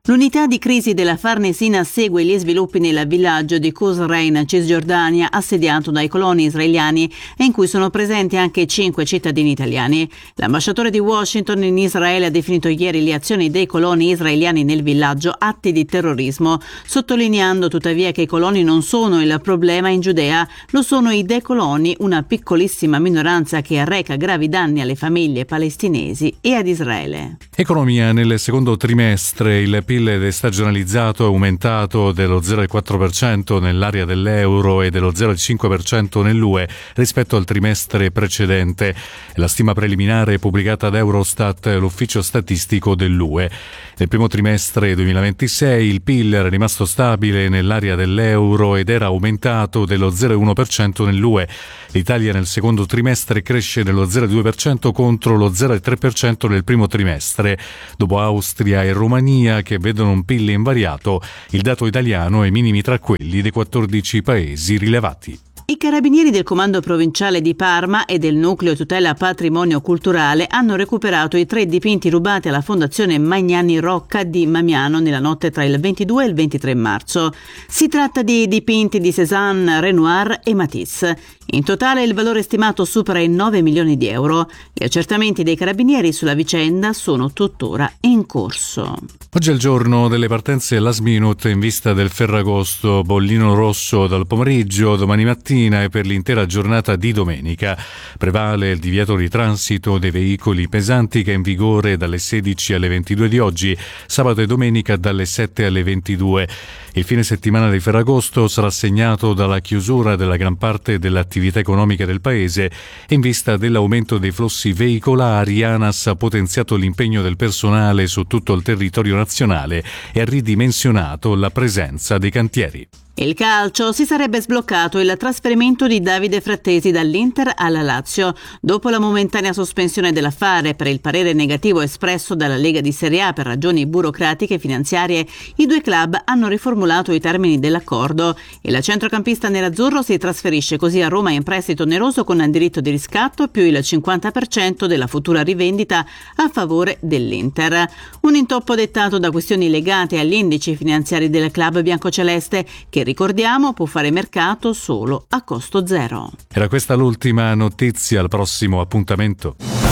L'unità di crisi della Farnesina segue gli sviluppi nel villaggio di Qusrain, Cisgiordania, assediato dai coloni israeliani e in cui sono presenti anche cinque cittadini italiani. L'ambasciatore di Washington in Israele ha definito ieri le azioni dei coloni israeliani nel villaggio atti di terrorismo, sottolineando tuttavia che i coloni non sono il problema in Giudea, lo sono i decoloni, una piccolissima minoranza che arreca gravi danni alle famiglie palestinesi e ad Israele. Economia. Nel secondo trimestre il P I L destagionalizzato è aumentato dello zero virgola quattro per cento nell'area dell'euro e dello zero virgola cinque per cento nell'U E rispetto al trimestre precedente. La stima preliminare pubblicata da Eurostat, l'ufficio statistico dell'U E. Nel primo trimestre duemilaventisei il P I L era rimasto stabile nell'area dell'euro ed era aumentato dello zero virgola uno per cento nell'U E. L'Italia nel secondo trimestre cresce dello zero virgola due per cento contro lo zero virgola tre per cento nel primo trimestre. Dopo Austria e Romania, che vedono un P I L invariato, il dato italiano è minimi tra quelli dei quattordici paesi rilevati. I carabinieri del comando provinciale di Parma e del nucleo tutela patrimonio culturale hanno recuperato i tre dipinti rubati alla Fondazione Magnani Rocca di Mamiano nella notte tra il ventidue e il ventitré marzo. Si tratta di dipinti di Cézanne, Renoir e Matisse. In totale il valore stimato supera i nove milioni di euro. Gli accertamenti dei carabinieri sulla vicenda sono tuttora in corso. Oggi è il giorno delle partenze last minute in vista del Ferragosto, bollino rosso dal pomeriggio, domani mattina e per l'intera giornata di domenica. Prevale il divieto di transito dei veicoli pesanti che è in vigore dalle sedici alle ventidue di oggi, sabato e domenica dalle sette alle ventidue. Il fine settimana di Ferragosto sarà segnato dalla chiusura della gran parte dell'attività economica del paese e in vista dell'aumento dei flussi veicolari ANAS ha potenziato l'impegno del personale su tutto il territorio nazionale e ha ridimensionato la presenza dei cantieri. Il calcio: si sarebbe sbloccato il trasferimento di Davide Frattesi dall'Inter alla Lazio. Dopo la momentanea sospensione dell'affare per il parere negativo espresso dalla Lega di Serie A per ragioni burocratiche e finanziarie, i due club hanno riformulato i termini dell'accordo. Il centrocampista nerazzurro si trasferisce così a Roma in prestito oneroso con diritto di riscatto più il cinquanta per cento della futura rivendita a favore dell'Inter. Un intoppo dettato da questioni legate agli indici finanziari del club biancoceleste, che ricordiamo può fare mercato solo a costo zero. Era questa l'ultima notizia, al prossimo appuntamento.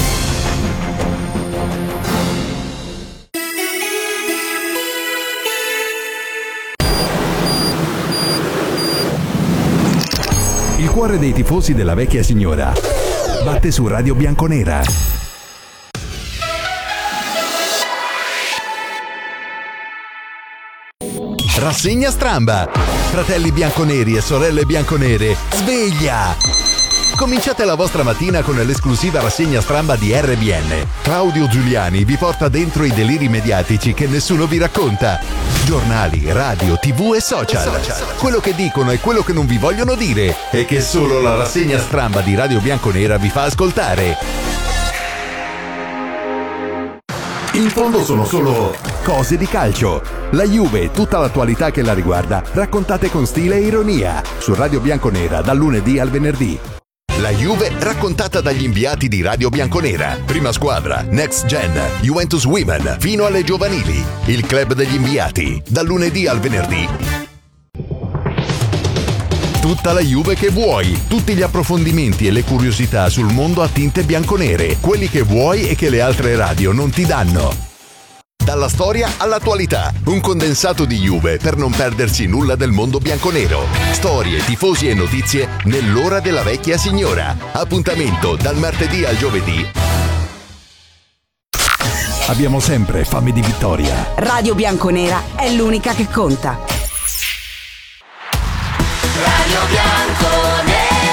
Il cuore dei tifosi della vecchia signora batte su Radio Bianconera. Rassegna Stramba. Fratelli bianconeri e sorelle bianconere, sveglia! Cominciate la vostra mattina con l'esclusiva rassegna Stramba di R B N. Claudio Giuliani vi porta dentro i deliri mediatici che nessuno vi racconta. Giornali, radio, tv e social. Quello che dicono e quello che non vi vogliono dire e che solo la rassegna Stramba di Radio Bianconera vi fa ascoltare. In fondo sono solo cose di calcio. La Juve e tutta l'attualità che la riguarda, raccontate con stile e ironia, su Radio Bianconera dal lunedì al venerdì. La Juve raccontata dagli inviati di Radio Bianconera. Prima squadra, Next Gen, Juventus Women, fino alle giovanili. Il club degli inviati, dal lunedì al venerdì. Tutta la Juve che vuoi, tutti gli approfondimenti e le curiosità sul mondo a tinte bianconere, quelli che vuoi e che le altre radio non ti danno. Dalla storia all'attualità, un condensato di Juve per non perdersi nulla del mondo bianconero. Storie, tifosi e notizie nell'ora della vecchia signora. Appuntamento dal martedì al giovedì. Abbiamo sempre fame di vittoria. Radio Bianconera è l'unica che conta. Radio Bianconera.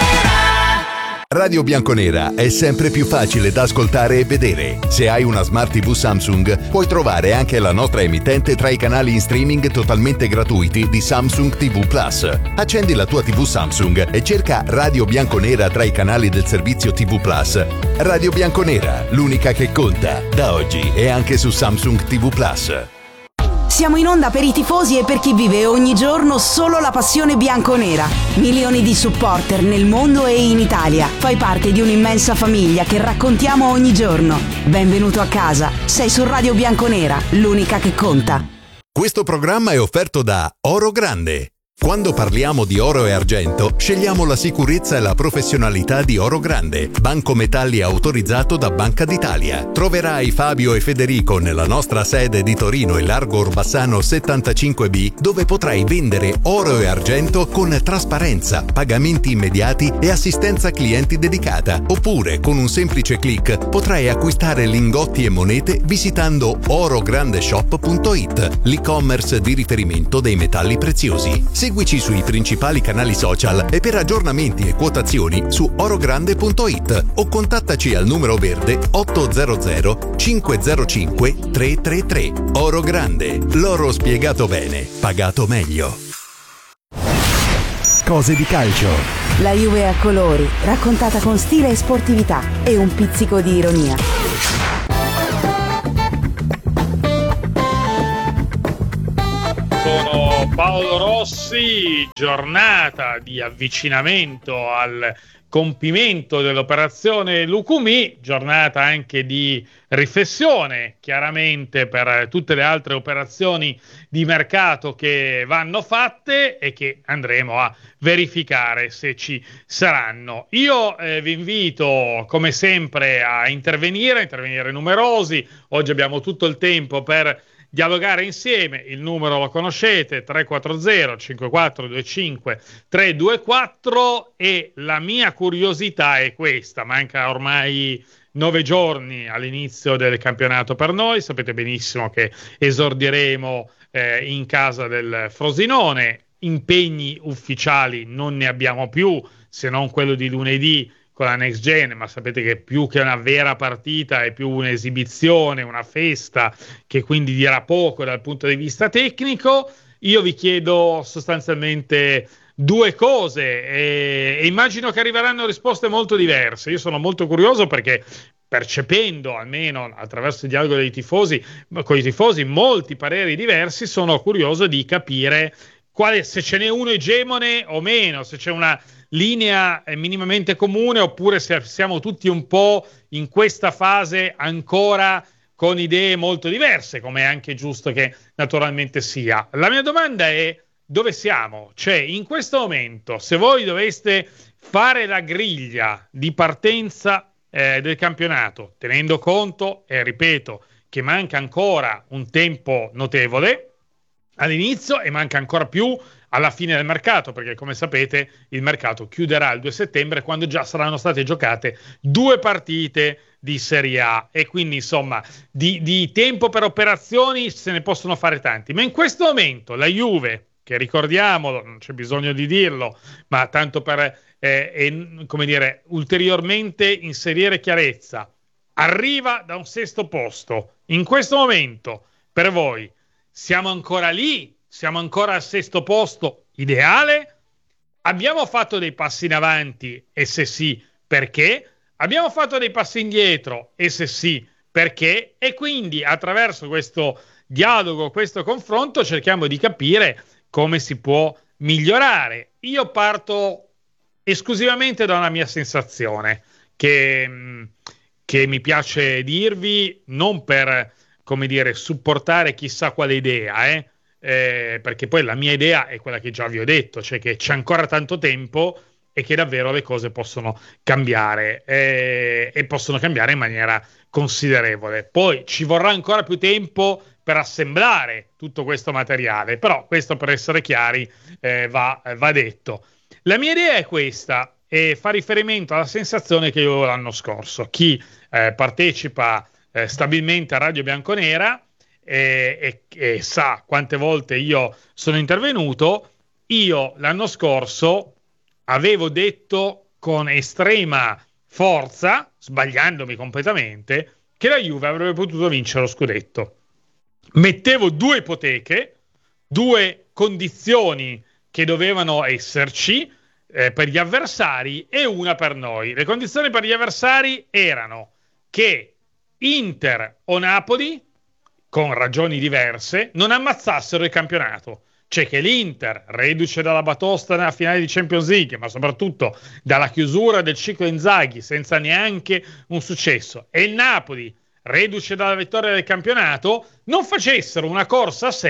Radio Bianconera è sempre più facile da ascoltare e vedere. Se hai una Smart tivù Samsung, puoi trovare anche la nostra emittente tra i canali in streaming totalmente gratuiti di Samsung ti vu Plus. Accendi la tua tivù Samsung e cerca Radio Bianconera tra i canali del servizio ti vu Plus. Radio Bianconera, l'unica che conta, da oggi e anche su Samsung ti vu Plus. Siamo in onda per i tifosi e per chi vive ogni giorno solo la passione bianconera. Milioni di supporter nel mondo e in Italia. Fai parte di un'immensa famiglia che raccontiamo ogni giorno. Benvenuto a casa. Sei su Radio Bianconera, l'unica che conta. Questo programma è offerto da Oro Grande. Quando parliamo di oro e argento, scegliamo la sicurezza e la professionalità di Oro Grande, banco metalli autorizzato da Banca d'Italia. Troverai Fabio e Federico nella nostra sede di Torino in Largo Orbassano settantacinque B, dove potrai vendere oro e argento con trasparenza, pagamenti immediati e assistenza clienti dedicata. Oppure, con un semplice click, potrai acquistare lingotti e monete visitando orograndeshop punto it, l'e-commerce di riferimento dei metalli preziosi. Seguici sui principali canali social e per aggiornamenti e quotazioni su orogrande punto it o contattaci al numero verde ottocento cinquecentocinque trecentotrentatré. Oro Grande, l'oro spiegato bene, pagato meglio. Cose di calcio. La Juve a colori, raccontata con stile e sportività e un pizzico di ironia. Sono Paolo Rossi, giornata di avvicinamento al compimento dell'operazione Lucumí, giornata anche di riflessione chiaramente per tutte le altre operazioni di mercato che vanno fatte e che andremo a verificare se ci saranno. Io eh, vi invito come sempre a intervenire, a intervenire numerosi. Oggi abbiamo tutto il tempo per dialogare insieme. Il numero lo conoscete, tre quattro zero cinque quattro due cinque tre due quattro, e la mia curiosità è questa: manca ormai nove giorni all'inizio del campionato per noi, sapete benissimo che esordiremo eh, in casa del Frosinone, impegni ufficiali non ne abbiamo più se non quello di lunedì con la Next Gen, ma sapete che più che una vera partita è più un'esibizione, una festa, che quindi dirà poco dal punto di vista tecnico. Io vi chiedo sostanzialmente due cose e, e immagino che arriveranno risposte molto diverse. Io sono molto curioso perché, percependo almeno attraverso il dialogo dei tifosi, con i tifosi molti pareri diversi, sono curioso di capire quale, se ce n'è uno egemone o meno, se c'è una linea minimamente comune oppure se siamo tutti un po' in questa fase ancora con idee molto diverse, come è anche giusto che naturalmente sia. La mia domanda è: dove siamo? Cioè, in questo momento, se voi doveste fare la griglia di partenza eh, del campionato, tenendo conto, e ripeto, che manca ancora un tempo notevole all'inizio e manca ancora più alla fine del mercato, perché come sapete il mercato chiuderà il due settembre, quando già saranno state giocate due partite di Serie A, e quindi insomma di, di tempo per operazioni se ne possono fare tanti. Ma in questo momento la Juve, che ricordiamolo, non c'è bisogno di dirlo, ma tanto per eh, eh, come dire, ulteriormente inserire chiarezza, arriva da un sesto posto. In questo momento per voi siamo ancora lì? Siamo ancora al sesto posto ideale? Abbiamo fatto dei passi in avanti? E se sì, perché? Abbiamo fatto dei passi indietro? E se sì, perché? E quindi attraverso questo dialogo, questo confronto, cerchiamo di capire come si può migliorare. Io parto esclusivamente da una mia sensazione che, che mi piace dirvi, non per, come dire, supportare chissà quale idea, eh? Eh, perché poi la mia idea è quella che già vi ho detto, cioè che c'è ancora tanto tempo e che davvero le cose possono cambiare eh, e possono cambiare in maniera considerevole. Poi ci vorrà ancora più tempo per assemblare tutto questo materiale, però questo, per essere chiari, eh, va, va detto. La mia idea è questa e fa riferimento alla sensazione che io avevo l'anno scorso. Chi eh, partecipa eh, stabilmente a Radio Bianconera E, e, e sa quante volte io sono intervenuto, io l'anno scorso avevo detto con estrema forza, sbagliandomi completamente, che la Juve avrebbe potuto vincere lo scudetto. Mettevo due ipoteche, due condizioni che dovevano esserci eh, per gli avversari e una per noi. Le condizioni per gli avversari erano che Inter o Napoli, con ragioni diverse, non ammazzassero il campionato. Cioè che l'Inter, reduce dalla batosta nella finale di Champions League, ma soprattutto dalla chiusura del ciclo Inzaghi senza neanche un successo, e il Napoli, reduce dalla vittoria del campionato, non facessero una corsa a sé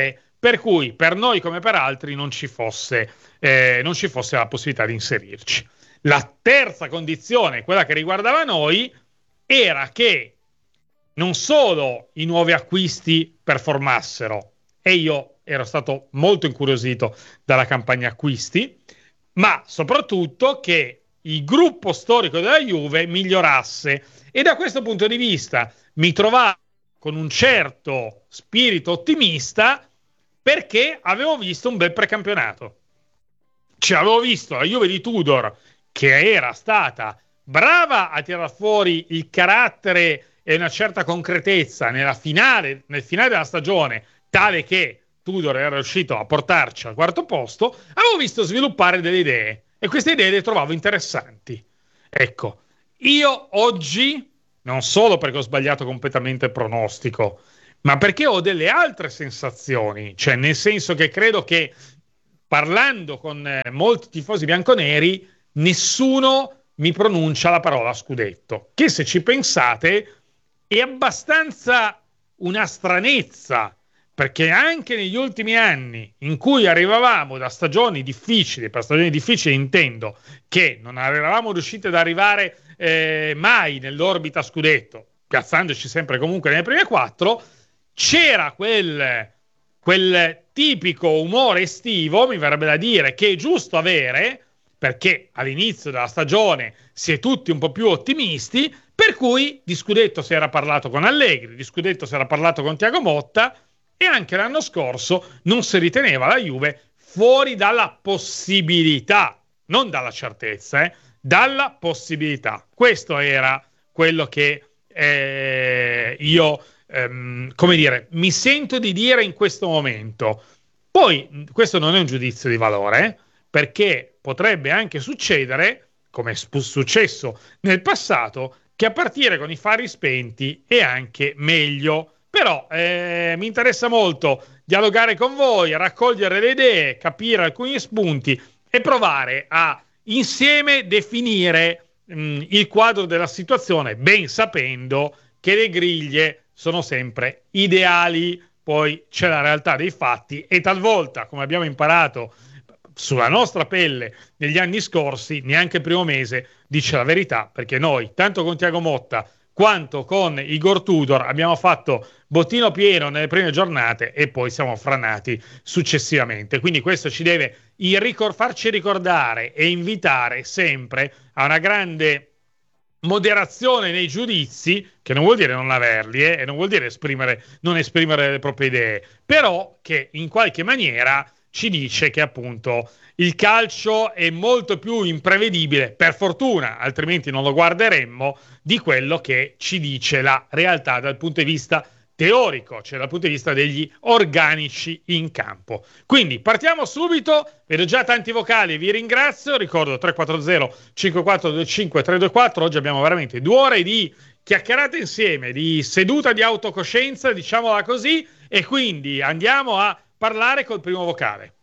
per cui per noi come per altri non ci fosse, eh, non ci fosse la possibilità di inserirci. La terza condizione, quella che riguardava noi, era che non solo i nuovi acquisti performassero, e io ero stato molto incuriosito dalla campagna acquisti, ma soprattutto che il gruppo storico della Juve migliorasse, e da questo punto di vista mi trovavo con un certo spirito ottimista, perché avevo visto un bel precampionato. Cioè avevo visto la Juve di Tudor, che era stata brava a tirar fuori il carattere e una certa concretezza nella finale, nel finale della stagione, tale che Tudor era riuscito a portarci al quarto posto. Avevo visto sviluppare delle idee, e queste idee le trovavo interessanti. Ecco, io oggi, non solo perché ho sbagliato completamente il pronostico, ma perché ho delle altre sensazioni, cioè nel senso che credo che, parlando con eh, molti tifosi bianconeri, nessuno mi pronuncia la parola scudetto, che se ci pensate è abbastanza una stranezza, perché anche negli ultimi anni in cui arrivavamo da stagioni difficili, per stagioni difficili intendo che non eravamo riusciti ad arrivare eh, mai nell'orbita scudetto, piazzandoci sempre comunque nelle prime quattro, c'era quel, quel tipico umore estivo, mi verrebbe da dire, che è giusto avere, perché all'inizio della stagione si è tutti un po' più ottimisti, per cui di scudetto si era parlato con Allegri, di scudetto si era parlato con Thiago Motta, e anche l'anno scorso non si riteneva la Juve fuori dalla possibilità, non dalla certezza, eh, dalla possibilità. Questo era quello che eh, io, ehm, come dire, mi sento di dire in questo momento. Poi questo non è un giudizio di valore, eh, perché potrebbe anche succedere, come è successo nel passato, che a partire con i fari spenti è anche meglio. Però eh, mi interessa molto dialogare con voi, raccogliere le idee, capire alcuni spunti e provare a insieme definire mh, il quadro della situazione, ben sapendo che le griglie sono sempre ideali. Poi c'è la realtà dei fatti, e talvolta, come abbiamo imparato sulla nostra pelle negli anni scorsi, neanche il primo mese dice la verità, perché noi, tanto con Thiago Motta quanto con Igor Tudor, abbiamo fatto bottino pieno nelle prime giornate e poi siamo franati successivamente. Quindi questo ci deve ricor- farci ricordare e invitare sempre a una grande moderazione nei giudizi, che non vuol dire non averli, eh, e non vuol dire esprimere, non esprimere le proprie idee, però che in qualche maniera ci dice che appunto il calcio è molto più imprevedibile, per fortuna, altrimenti non lo guarderemmo, di quello che ci dice la realtà dal punto di vista teorico, cioè dal punto di vista degli organici in campo. Quindi partiamo subito, vedo già tanti vocali, vi ringrazio, ricordo tre quattro zero cinque quattro due cinque tre due quattro, oggi abbiamo veramente due ore di chiacchierate insieme, di seduta di autocoscienza, diciamola così, e quindi andiamo a parlare col primo vocale.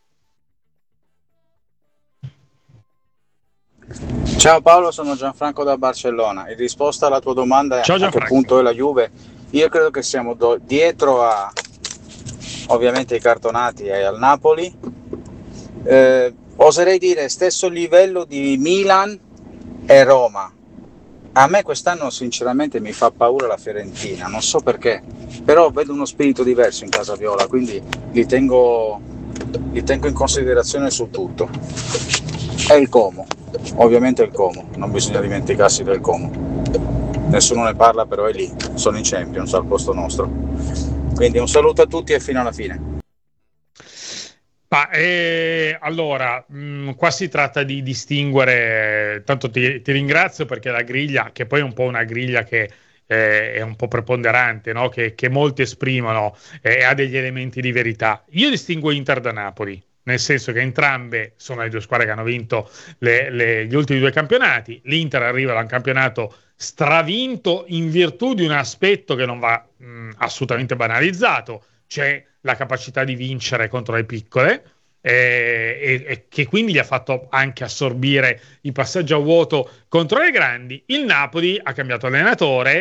Ciao Paolo, sono Gianfranco da Barcellona. In risposta alla tua domanda, Ciao, a che punto è la Juve, io credo che siamo do- dietro a ovviamente i cartonati e al Napoli, eh, oserei dire stesso livello di Milan e Roma. A me quest'anno sinceramente mi fa paura la Fiorentina, non so perché, però vedo uno spirito diverso in casa viola, quindi li tengo, li tengo in considerazione su tutto. E il Como, ovviamente il Como, non bisogna dimenticarsi del Como. Nessuno ne parla, però è lì, sono i Champions al posto nostro. Quindi un saluto a tutti e fino alla fine. Ma, eh, allora, mh, qua si tratta di distinguere, tanto ti, ti ringrazio perché la griglia, che poi è un po' una griglia che eh, è un po' preponderante, no? che, che molti esprimono e eh, ha degli elementi di verità. Io distingo Inter da Napoli, nel senso che entrambe sono le due squadre che hanno vinto le, le, gli ultimi due campionati. L'Inter arriva da un campionato stravinto in virtù di un aspetto che non va mh, assolutamente banalizzato, c'è la capacità di vincere contro le piccole eh, e, e che quindi gli ha fatto anche assorbire i passaggi a vuoto contro le grandi. Il Napoli ha cambiato allenatore,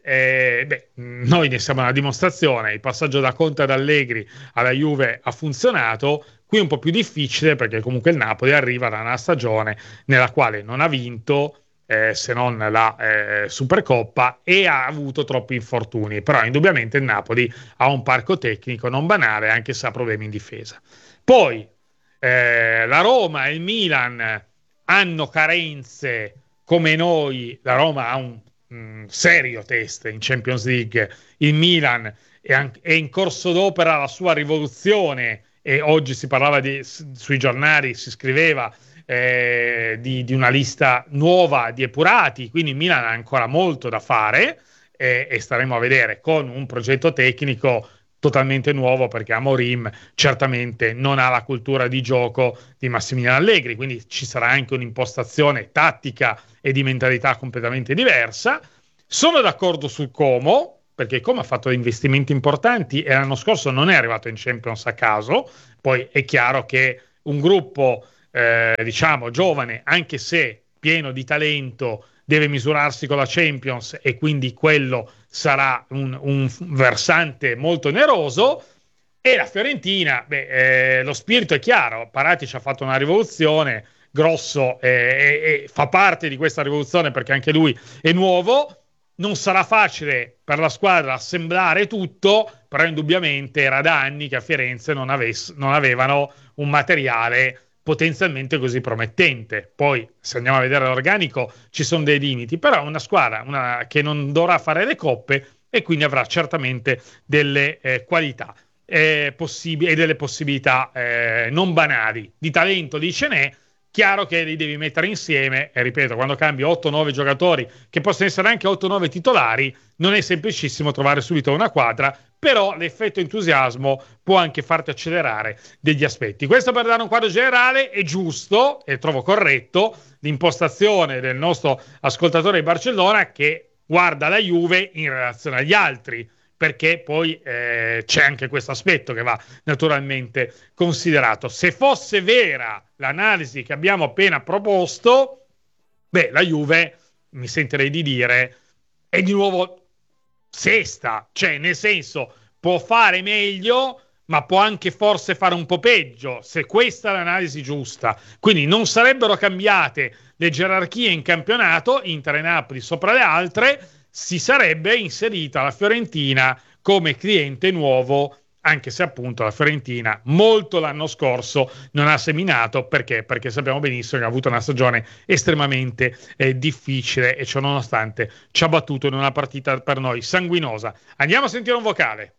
Eh, beh, noi ne siamo una dimostrazione. Il passaggio da Conte ad Allegri alla Juve ha funzionato. Qui è un po' più difficile perché comunque il Napoli arriva da una stagione nella quale non ha vinto eh, se non la eh, Supercoppa e ha avuto troppi infortuni. Però indubbiamente il Napoli ha un parco tecnico non banale, anche se ha problemi in difesa. Poi eh, la Roma e il Milan hanno carenze come noi. La Roma ha un mh, serio test in Champions League, il Milan è, an- è in corso d'opera la sua rivoluzione, e oggi si parlava di, sui giornali, si scriveva eh, di, di una lista nuova di epurati, quindi il Milan ha ancora molto da fare e, e staremo a vedere con un progetto tecnico totalmente nuovo, perché Amorim certamente non ha la cultura di gioco di Massimiliano Allegri, quindi ci sarà anche un'impostazione tattica e di mentalità completamente diversa. Sono d'accordo sul Como, perché Como ha fatto investimenti importanti e l'anno scorso non è arrivato in Champions a caso. Poi è chiaro che un gruppo eh, diciamo giovane, anche se pieno di talento, deve misurarsi con la Champions e quindi quello sarà un, un versante molto oneroso. E la Fiorentina, beh, eh, lo spirito è chiaro, Paratici ha fatto una rivoluzione, Grosso eh, eh, fa parte di questa rivoluzione perché anche lui è nuovo. Non sarà facile per la squadra assemblare tutto, però indubbiamente era da anni che a Firenze non, avess- non avevano un materiale potenzialmente così promettente. Poi, se andiamo a vedere l'organico, ci sono dei limiti, però è una squadra una, che non dovrà fare le coppe e quindi avrà certamente delle eh, qualità eh, possib- e delle possibilità eh, non banali. Di talento lì ce n'è. Chiaro che li devi mettere insieme, e ripeto, quando cambi otto nove giocatori, che possono essere anche otto nove titolari, non è semplicissimo trovare subito una quadra, però l'effetto entusiasmo può anche farti accelerare degli aspetti. Questo per dare un quadro generale. È giusto, e trovo corretto, l'impostazione del nostro ascoltatore di Barcellona, che guarda la Juve in relazione agli altri, perché poi eh, c'è anche questo aspetto che va naturalmente considerato. Se fosse vera l'analisi che abbiamo appena proposto, beh, la Juve, mi sentirei di dire, è di nuovo sesta, cioè nel senso può fare meglio, ma può anche forse fare un po' peggio, se questa è l'analisi giusta. Quindi non sarebbero cambiate le gerarchie in campionato, Inter e Napoli sopra le altre, si sarebbe inserita la Fiorentina come cliente nuovo, anche se appunto la Fiorentina molto l'anno scorso non ha seminato. Perché? Perché sappiamo benissimo che ha avuto una stagione estremamente eh, difficile e ciò nonostante ci ha battuto in una partita per noi sanguinosa. Andiamo a sentire un vocale.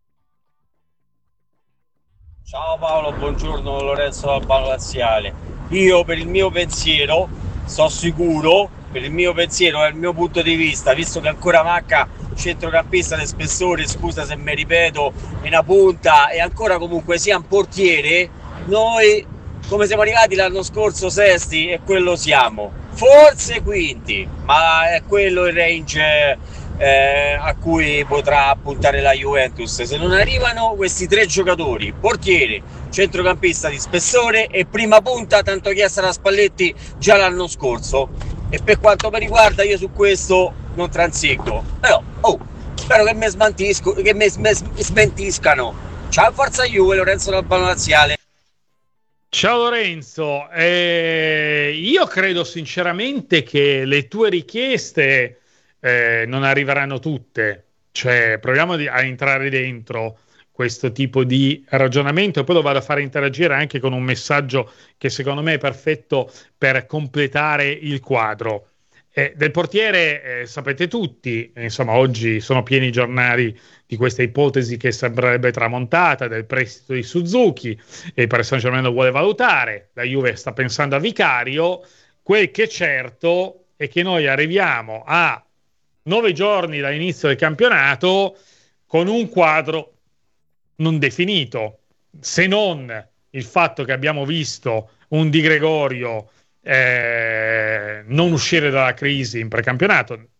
Ciao Paolo, buongiorno Lorenzo Albano Laziale. Io per il mio pensiero, sto sicuro, per il mio pensiero e il mio punto di vista, visto che ancora manca centrocampista di spessore, scusa se mi ripeto, in una punta e ancora comunque sia un portiere, noi come siamo arrivati l'anno scorso sesti e quello siamo, forse quinti, ma è quello il range eh, a cui potrà puntare la Juventus. Se non arrivano questi tre giocatori, portiere, centrocampista di spessore e prima punta, tanto chiesta da Spalletti già l'anno scorso. E per quanto mi riguarda io su questo non transigo, però oh, spero che mi smentisco, che mi smentiscano. Ciao, forza Juve, Lorenzo Albano Laziale. Ciao Lorenzo, eh, io credo sinceramente che le tue richieste eh, non arriveranno tutte, cioè proviamo di, a entrare dentro questo tipo di ragionamento e poi lo vado a fare interagire anche con un messaggio che secondo me è perfetto per completare il quadro. Eh, del portiere eh, sapete tutti, insomma oggi sono pieni i giornali di questa ipotesi che sembrerebbe tramontata del prestito di Suzuki e il Paris Saint-Germain lo vuole valutare, la Juve sta pensando a Vicario. Quel che è certo è che noi arriviamo a nove giorni dall'inizio del campionato con un quadro non definito, se non il fatto che abbiamo visto un Di Gregorio eh, non uscire dalla crisi in precampionato.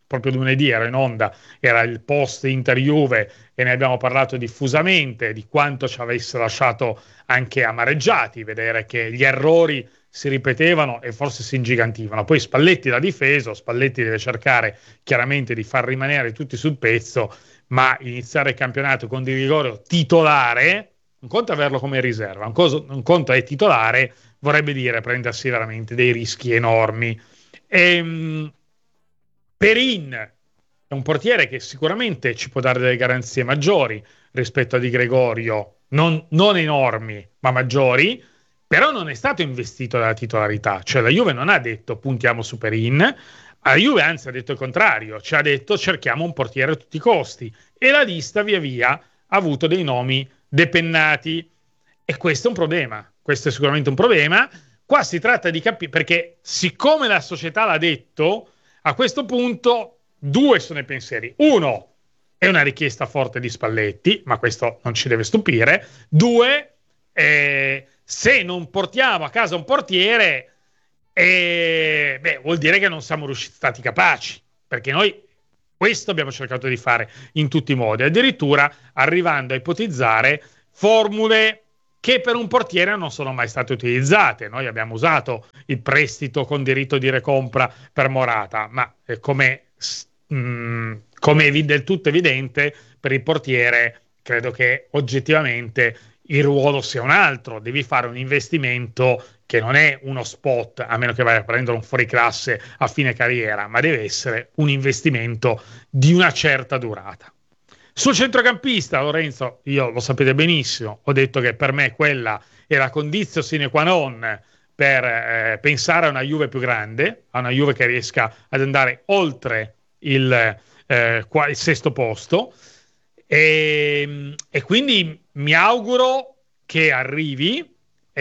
proprio lunedì ero in onda, era il post Inter-Juve e ne abbiamo parlato diffusamente di quanto ci avesse lasciato anche amareggiati vedere che gli errori si ripetevano e forse si ingigantivano. Poi Spalletti l'ha difeso, Spalletti deve cercare chiaramente di far rimanere tutti sul pezzo, ma iniziare il campionato con Di Gregorio titolare, un conto è averlo come riserva, un, coso, un conto è titolare, vorrebbe dire prendersi veramente dei rischi enormi. E, Perin è un portiere che sicuramente ci può dare delle garanzie maggiori rispetto a Di Gregorio, non, non enormi, ma maggiori, però non è stato investito dalla titolarità, cioè la Juve non ha detto puntiamo su Perin, la Juve anzi ha detto il contrario, ci ha detto cerchiamo un portiere a tutti i costi, e la lista via via ha avuto dei nomi depennati, e questo è un problema, questo è sicuramente un problema. Qua si tratta di capire, perché siccome la società l'ha detto, a questo punto due sono i pensieri. Uno, è una richiesta forte di Spalletti, ma questo non ci deve stupire. Due, eh, se non portiamo a casa un portiere, eh, beh, vuol dire che non siamo riusciti stati capaci, perché noi questo abbiamo cercato di fare in tutti i modi, addirittura arrivando a ipotizzare formule che per un portiere non sono mai state utilizzate. Noi abbiamo usato il prestito con diritto di recompra per Morata, ma eh, come, mh, come è del tutto evidente, per il portiere credo che oggettivamente il ruolo sia un altro. Devi fare un investimento che non è uno spot, a meno che vai a prendere un fuoriclasse a fine carriera, ma deve essere un investimento di una certa durata. Sul centrocampista, Lorenzo, io lo sapete benissimo, ho detto che per me quella è la condizio sine qua non per eh, pensare a una Juve più grande, a una Juve che riesca ad andare oltre il, eh, qua, il sesto posto, e, e quindi mi auguro che arrivi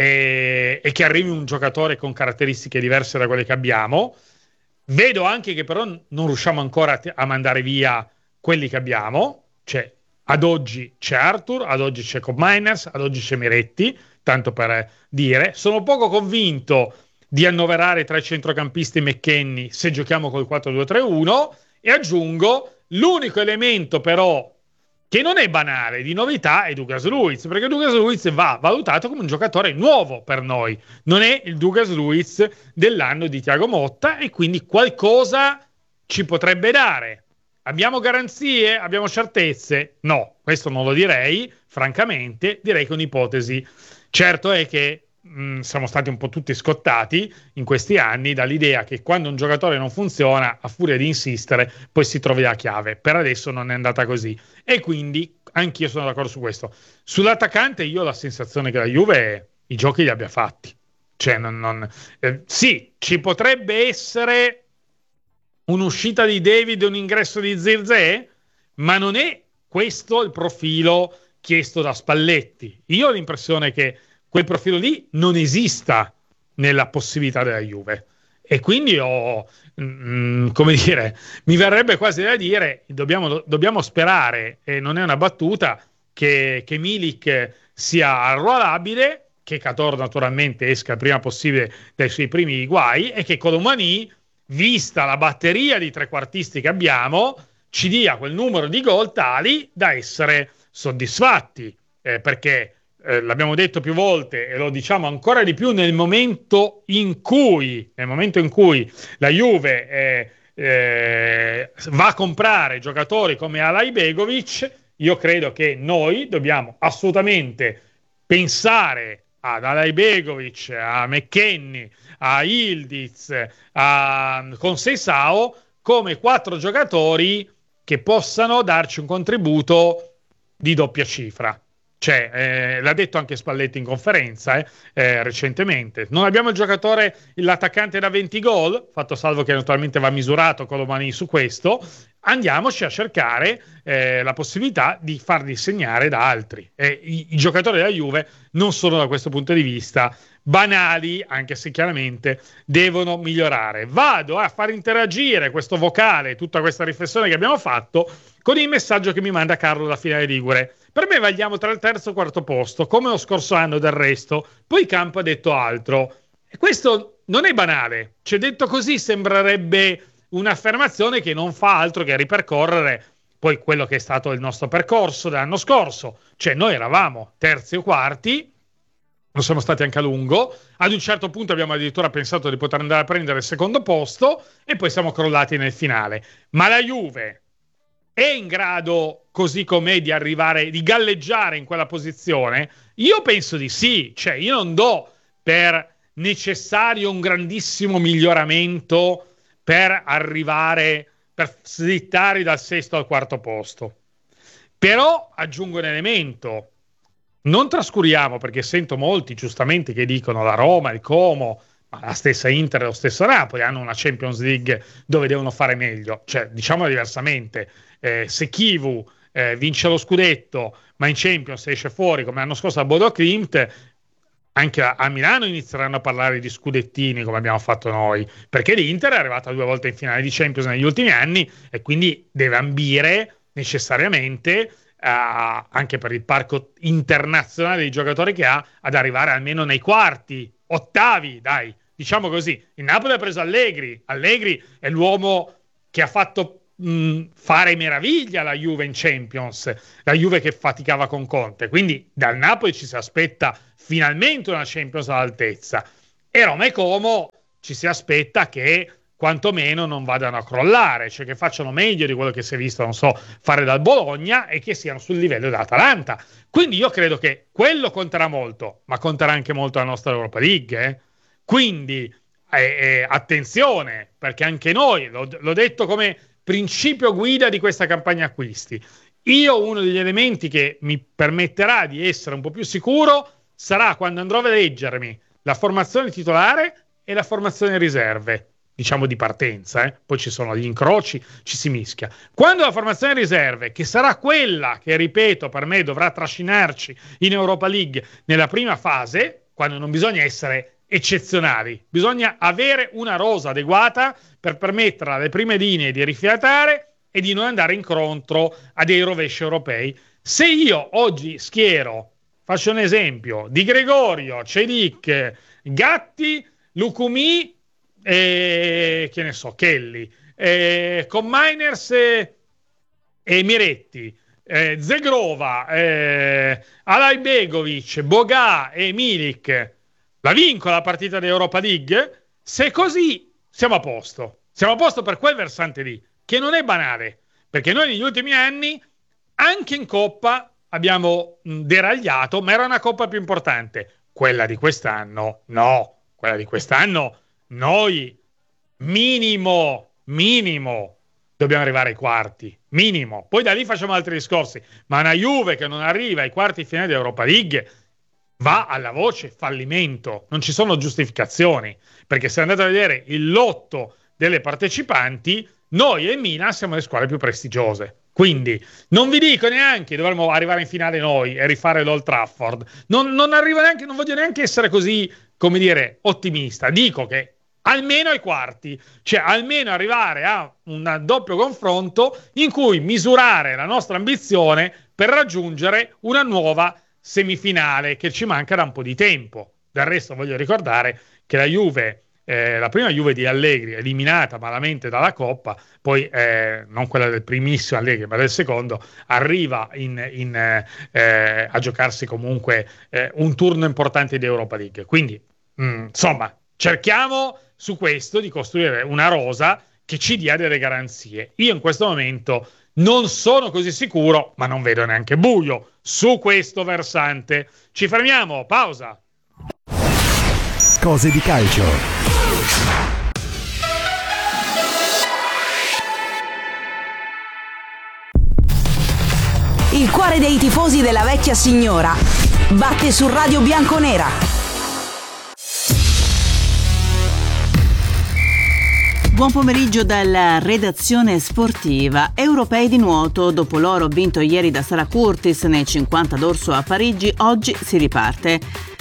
e, e che arrivi un giocatore con caratteristiche diverse da quelle che abbiamo. Vedo anche che però non riusciamo ancora a, t- a mandare via quelli che abbiamo. Cioè, ad oggi c'è Arthur, ad oggi c'è Cobb Miners, ad oggi c'è Miretti, tanto per dire. Sono poco convinto di annoverare tra i centrocampisti McKennie se giochiamo col quattro due tre uno, e aggiungo l'unico elemento però che non è banale di novità è Douglas Luiz, perché Douglas Luiz va valutato come un giocatore nuovo per noi, non è il Douglas Luiz dell'anno di Thiago Motta, e quindi qualcosa ci potrebbe dare. Abbiamo garanzie? Abbiamo certezze? No, questo non lo direi, francamente, direi che è un'ipotesi. Certo è che mh, siamo stati un po' tutti scottati in questi anni dall'idea che quando un giocatore non funziona, a furia di insistere, poi si trovi la chiave. Per adesso non è andata così, e quindi anch'io sono d'accordo su questo. Sull'attaccante io ho la sensazione che la Juve i giochi li abbia fatti. Cioè, non, non, eh, sì, ci potrebbe essere un'uscita di David e un ingresso di Zirkzee, ma non è questo il profilo chiesto da Spalletti. Io ho l'impressione che quel profilo lì non esista nella possibilità della Juve, e quindi ho, mh, come dire, mi verrebbe quasi da dire dobbiamo, dobbiamo sperare, e non è una battuta, che, che Milik sia arruolabile, che Cador naturalmente esca il prima possibile dai suoi primi guai, e che Colomani, vista la batteria di trequartisti che abbiamo, ci dia quel numero di gol tali da essere soddisfatti, eh, perché eh, l'abbiamo detto più volte e lo diciamo ancora di più nel momento in cui nel momento in cui la Juve eh, eh, va a comprare giocatori come Alay Begovic, io credo che noi dobbiamo assolutamente pensare ad Alay Begovic, a McKennie, a Ildiz, a Conceição come quattro giocatori che possano darci un contributo di doppia cifra. Cioè, eh, l'ha detto anche Spalletti in conferenza eh, eh, recentemente. Non abbiamo il giocatore, l'attaccante da venti gol, fatto salvo che naturalmente va misurato Colomani su questo. Andiamoci a cercare eh, la possibilità di farli segnare da altri. E i, i giocatori della Juve non sono da questo punto di vista banali, anche se chiaramente devono migliorare. Vado a far interagire questo vocale, tutta questa riflessione che abbiamo fatto, con il messaggio che mi manda Carlo da Finale Ligure. Per me vagliamo tra il terzo e il quarto posto, come lo scorso anno del resto. Poi Campo ha detto altro. E questo non è banale. Cioè, detto così sembrerebbe un'affermazione che non fa altro che ripercorrere poi quello che è stato il nostro percorso dell'anno scorso, cioè noi eravamo terzi o quarti, lo siamo stati anche a lungo, ad un certo punto abbiamo addirittura pensato di poter andare a prendere il secondo posto e poi siamo crollati nel finale. Ma la Juve è in grado, così com'è, di arrivare, di galleggiare in quella posizione? Io penso di sì, cioè io non do per necessario un grandissimo miglioramento per arrivare, per slittare dal sesto al quarto posto. Però aggiungo un elemento, non trascuriamo, perché sento molti giustamente che dicono la Roma, il Como, ma la stessa Inter e lo stesso Napoli hanno una Champions League dove devono fare meglio, cioè diciamolo diversamente, eh, se Chivu eh, vince lo scudetto ma in Champions esce fuori come l'anno scorso a Bodo Klimt, anche a, a Milano inizieranno a parlare di scudettini come abbiamo fatto noi, perché l'Inter è arrivata due volte in finale di Champions negli ultimi anni e quindi deve ambire necessariamente Uh, anche per il parco internazionale dei giocatori che ha, ad arrivare almeno nei quarti, ottavi, dai, diciamo così. Il Napoli ha preso Allegri, Allegri è l'uomo che ha fatto mh, fare meraviglia alla Juve in Champions, la Juve che faticava con Conte, quindi dal Napoli ci si aspetta finalmente una Champions all'altezza, e Roma e Como ci si aspetta che quantomeno non vadano a crollare, cioè che facciano meglio di quello che si è visto, non so, fare dal Bologna e che siano sul livello dell'Atalanta. Quindi io credo che quello conterà molto, ma conterà anche molto la nostra Europa League. Eh? Quindi eh, eh, attenzione, perché anche noi, l'ho, l'ho detto come principio guida di questa campagna acquisti, io uno degli elementi che mi permetterà di essere un po' più sicuro sarà quando andrò a leggermi la formazione titolare e la formazione riserve, diciamo di partenza, eh? Poi ci sono gli incroci, ci si mischia. Quando la formazione riserve, che sarà quella che, ripeto, per me dovrà trascinarci in Europa League nella prima fase, quando non bisogna essere eccezionali, bisogna avere una rosa adeguata per permettere alle prime linee di rifiatare e di non andare incontro a dei rovesci europei. Se io oggi schiero, faccio un esempio, Di Gregorio, Celic, Gatti, Lucumí, e che ne so, Kelly, eh, con Miners e, e Miretti, eh, Zegrova, eh, Alajbegovic, Boga e Milik, la vinco la partita di Europa League? Se così siamo a posto, siamo a posto per quel versante lì, che non è banale, perché noi negli ultimi anni anche in Coppa abbiamo mh, deragliato, ma era una Coppa più importante. Quella di quest'anno no, quella di quest'anno noi minimo, minimo dobbiamo arrivare ai quarti, minimo. Poi da lì facciamo altri discorsi, ma una Juve che non arriva ai quarti finali di Europa League va alla voce fallimento, non ci sono giustificazioni, perché se andate a vedere il lotto delle partecipanti, noi e Milan siamo le squadre più prestigiose. Quindi non vi dico neanche dovremmo arrivare in finale noi e rifare l'Old Trafford, non, non arrivo neanche, non voglio neanche essere così, come dire, ottimista. Dico che almeno ai quarti, cioè almeno arrivare a un doppio confronto in cui misurare la nostra ambizione per raggiungere una nuova semifinale che ci manca da un po' di tempo. Del resto voglio ricordare che la Juve, eh, la prima Juve di Allegri, eliminata malamente dalla Coppa, poi eh, non quella del primissimo Allegri ma del secondo, arriva in, in, eh, a giocarsi comunque eh, un turno importante di Europa League. Quindi mh, insomma cerchiamo su questo di costruire una rosa che ci dia delle garanzie. Io in questo momento non sono così sicuro, ma non vedo neanche buio su questo versante. Ci fermiamo, pausa. Cose di calcio. Il cuore dei tifosi della vecchia signora batte su Radio Bianconera. Buon pomeriggio dalla redazione sportiva. Europei di nuoto. Dopo l'oro vinto ieri da Sara Curtis nei cinquanta d'orso a Parigi, oggi si riparte.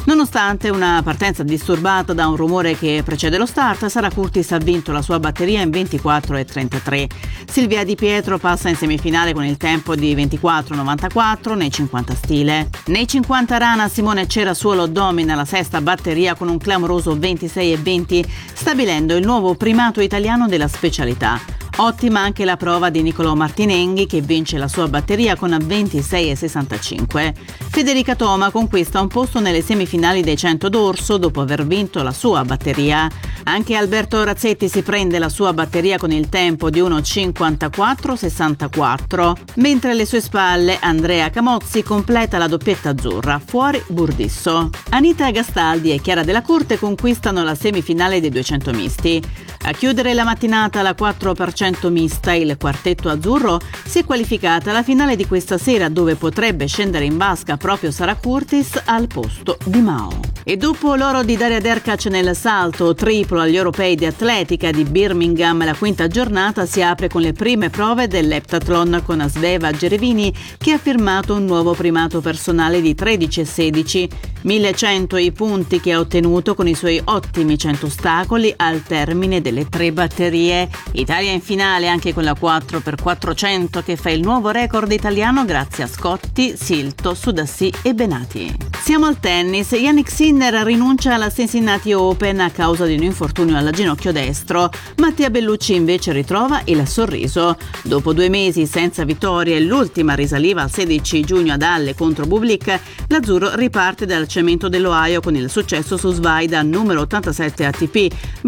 Nonostante una partenza disturbata da un rumore che precede lo start, Sara Curtis ha vinto la sua batteria in ventiquattro e trentatré. Silvia Di Pietro passa in semifinale con il tempo di ventiquattro novantaquattro nei cinquanta stile. Nei cinquanta rana Simone Cerasuolo domina la sesta batteria con un clamoroso ventisei e venti, stabilendo il nuovo primato italiano della specialità. Ottima anche la prova di Nicolò Martinenghi, che vince la sua batteria con ventisei e sessantacinque. Federica Toma conquista un posto nelle semifinali dei cento d'orso dopo aver vinto la sua batteria. Anche Alberto Razzetti si prende la sua batteria con il tempo di uno cinquantaquattro sessantaquattro, mentre alle sue spalle Andrea Camozzi completa la doppietta azzurra, fuori Burdisso. Anita Gastaldi e Chiara Della Corte conquistano la semifinale dei duecento misti. A chiudere la mattinata la quattro per cento mista, il quartetto azzurro si è qualificata alla finale di questa sera, dove potrebbe scendere in vasca proprio Sara Curtis al posto di Mao. E dopo l'oro di Daria Derkac nel salto triplo agli europei di atletica di Birmingham, la quinta giornata si apre con le prime prove dell'eptathlon con Sveva Gerevini, che ha firmato un nuovo primato personale di tredici e sedici. millecento i punti che ha ottenuto con i suoi ottimi cento ostacoli al termine delle tre batterie. Italia in finale anche con la quattro per quattrocento, che fa il nuovo record italiano grazie a Scotti, Silto, Sudassi e Benati. Siamo al tennis. Jannik Sinner rinuncia alla Cincinnati Open a causa di un infortunio al ginocchio destro. Mattia Bellucci invece ritrova il sorriso. Dopo due mesi senza vittorie e l'ultima risaliva al sedici giugno ad Halle contro Bublik, l'azzurro riparte dal cemento dell'Ohio con il successo su svaida numero ottantasette A T P.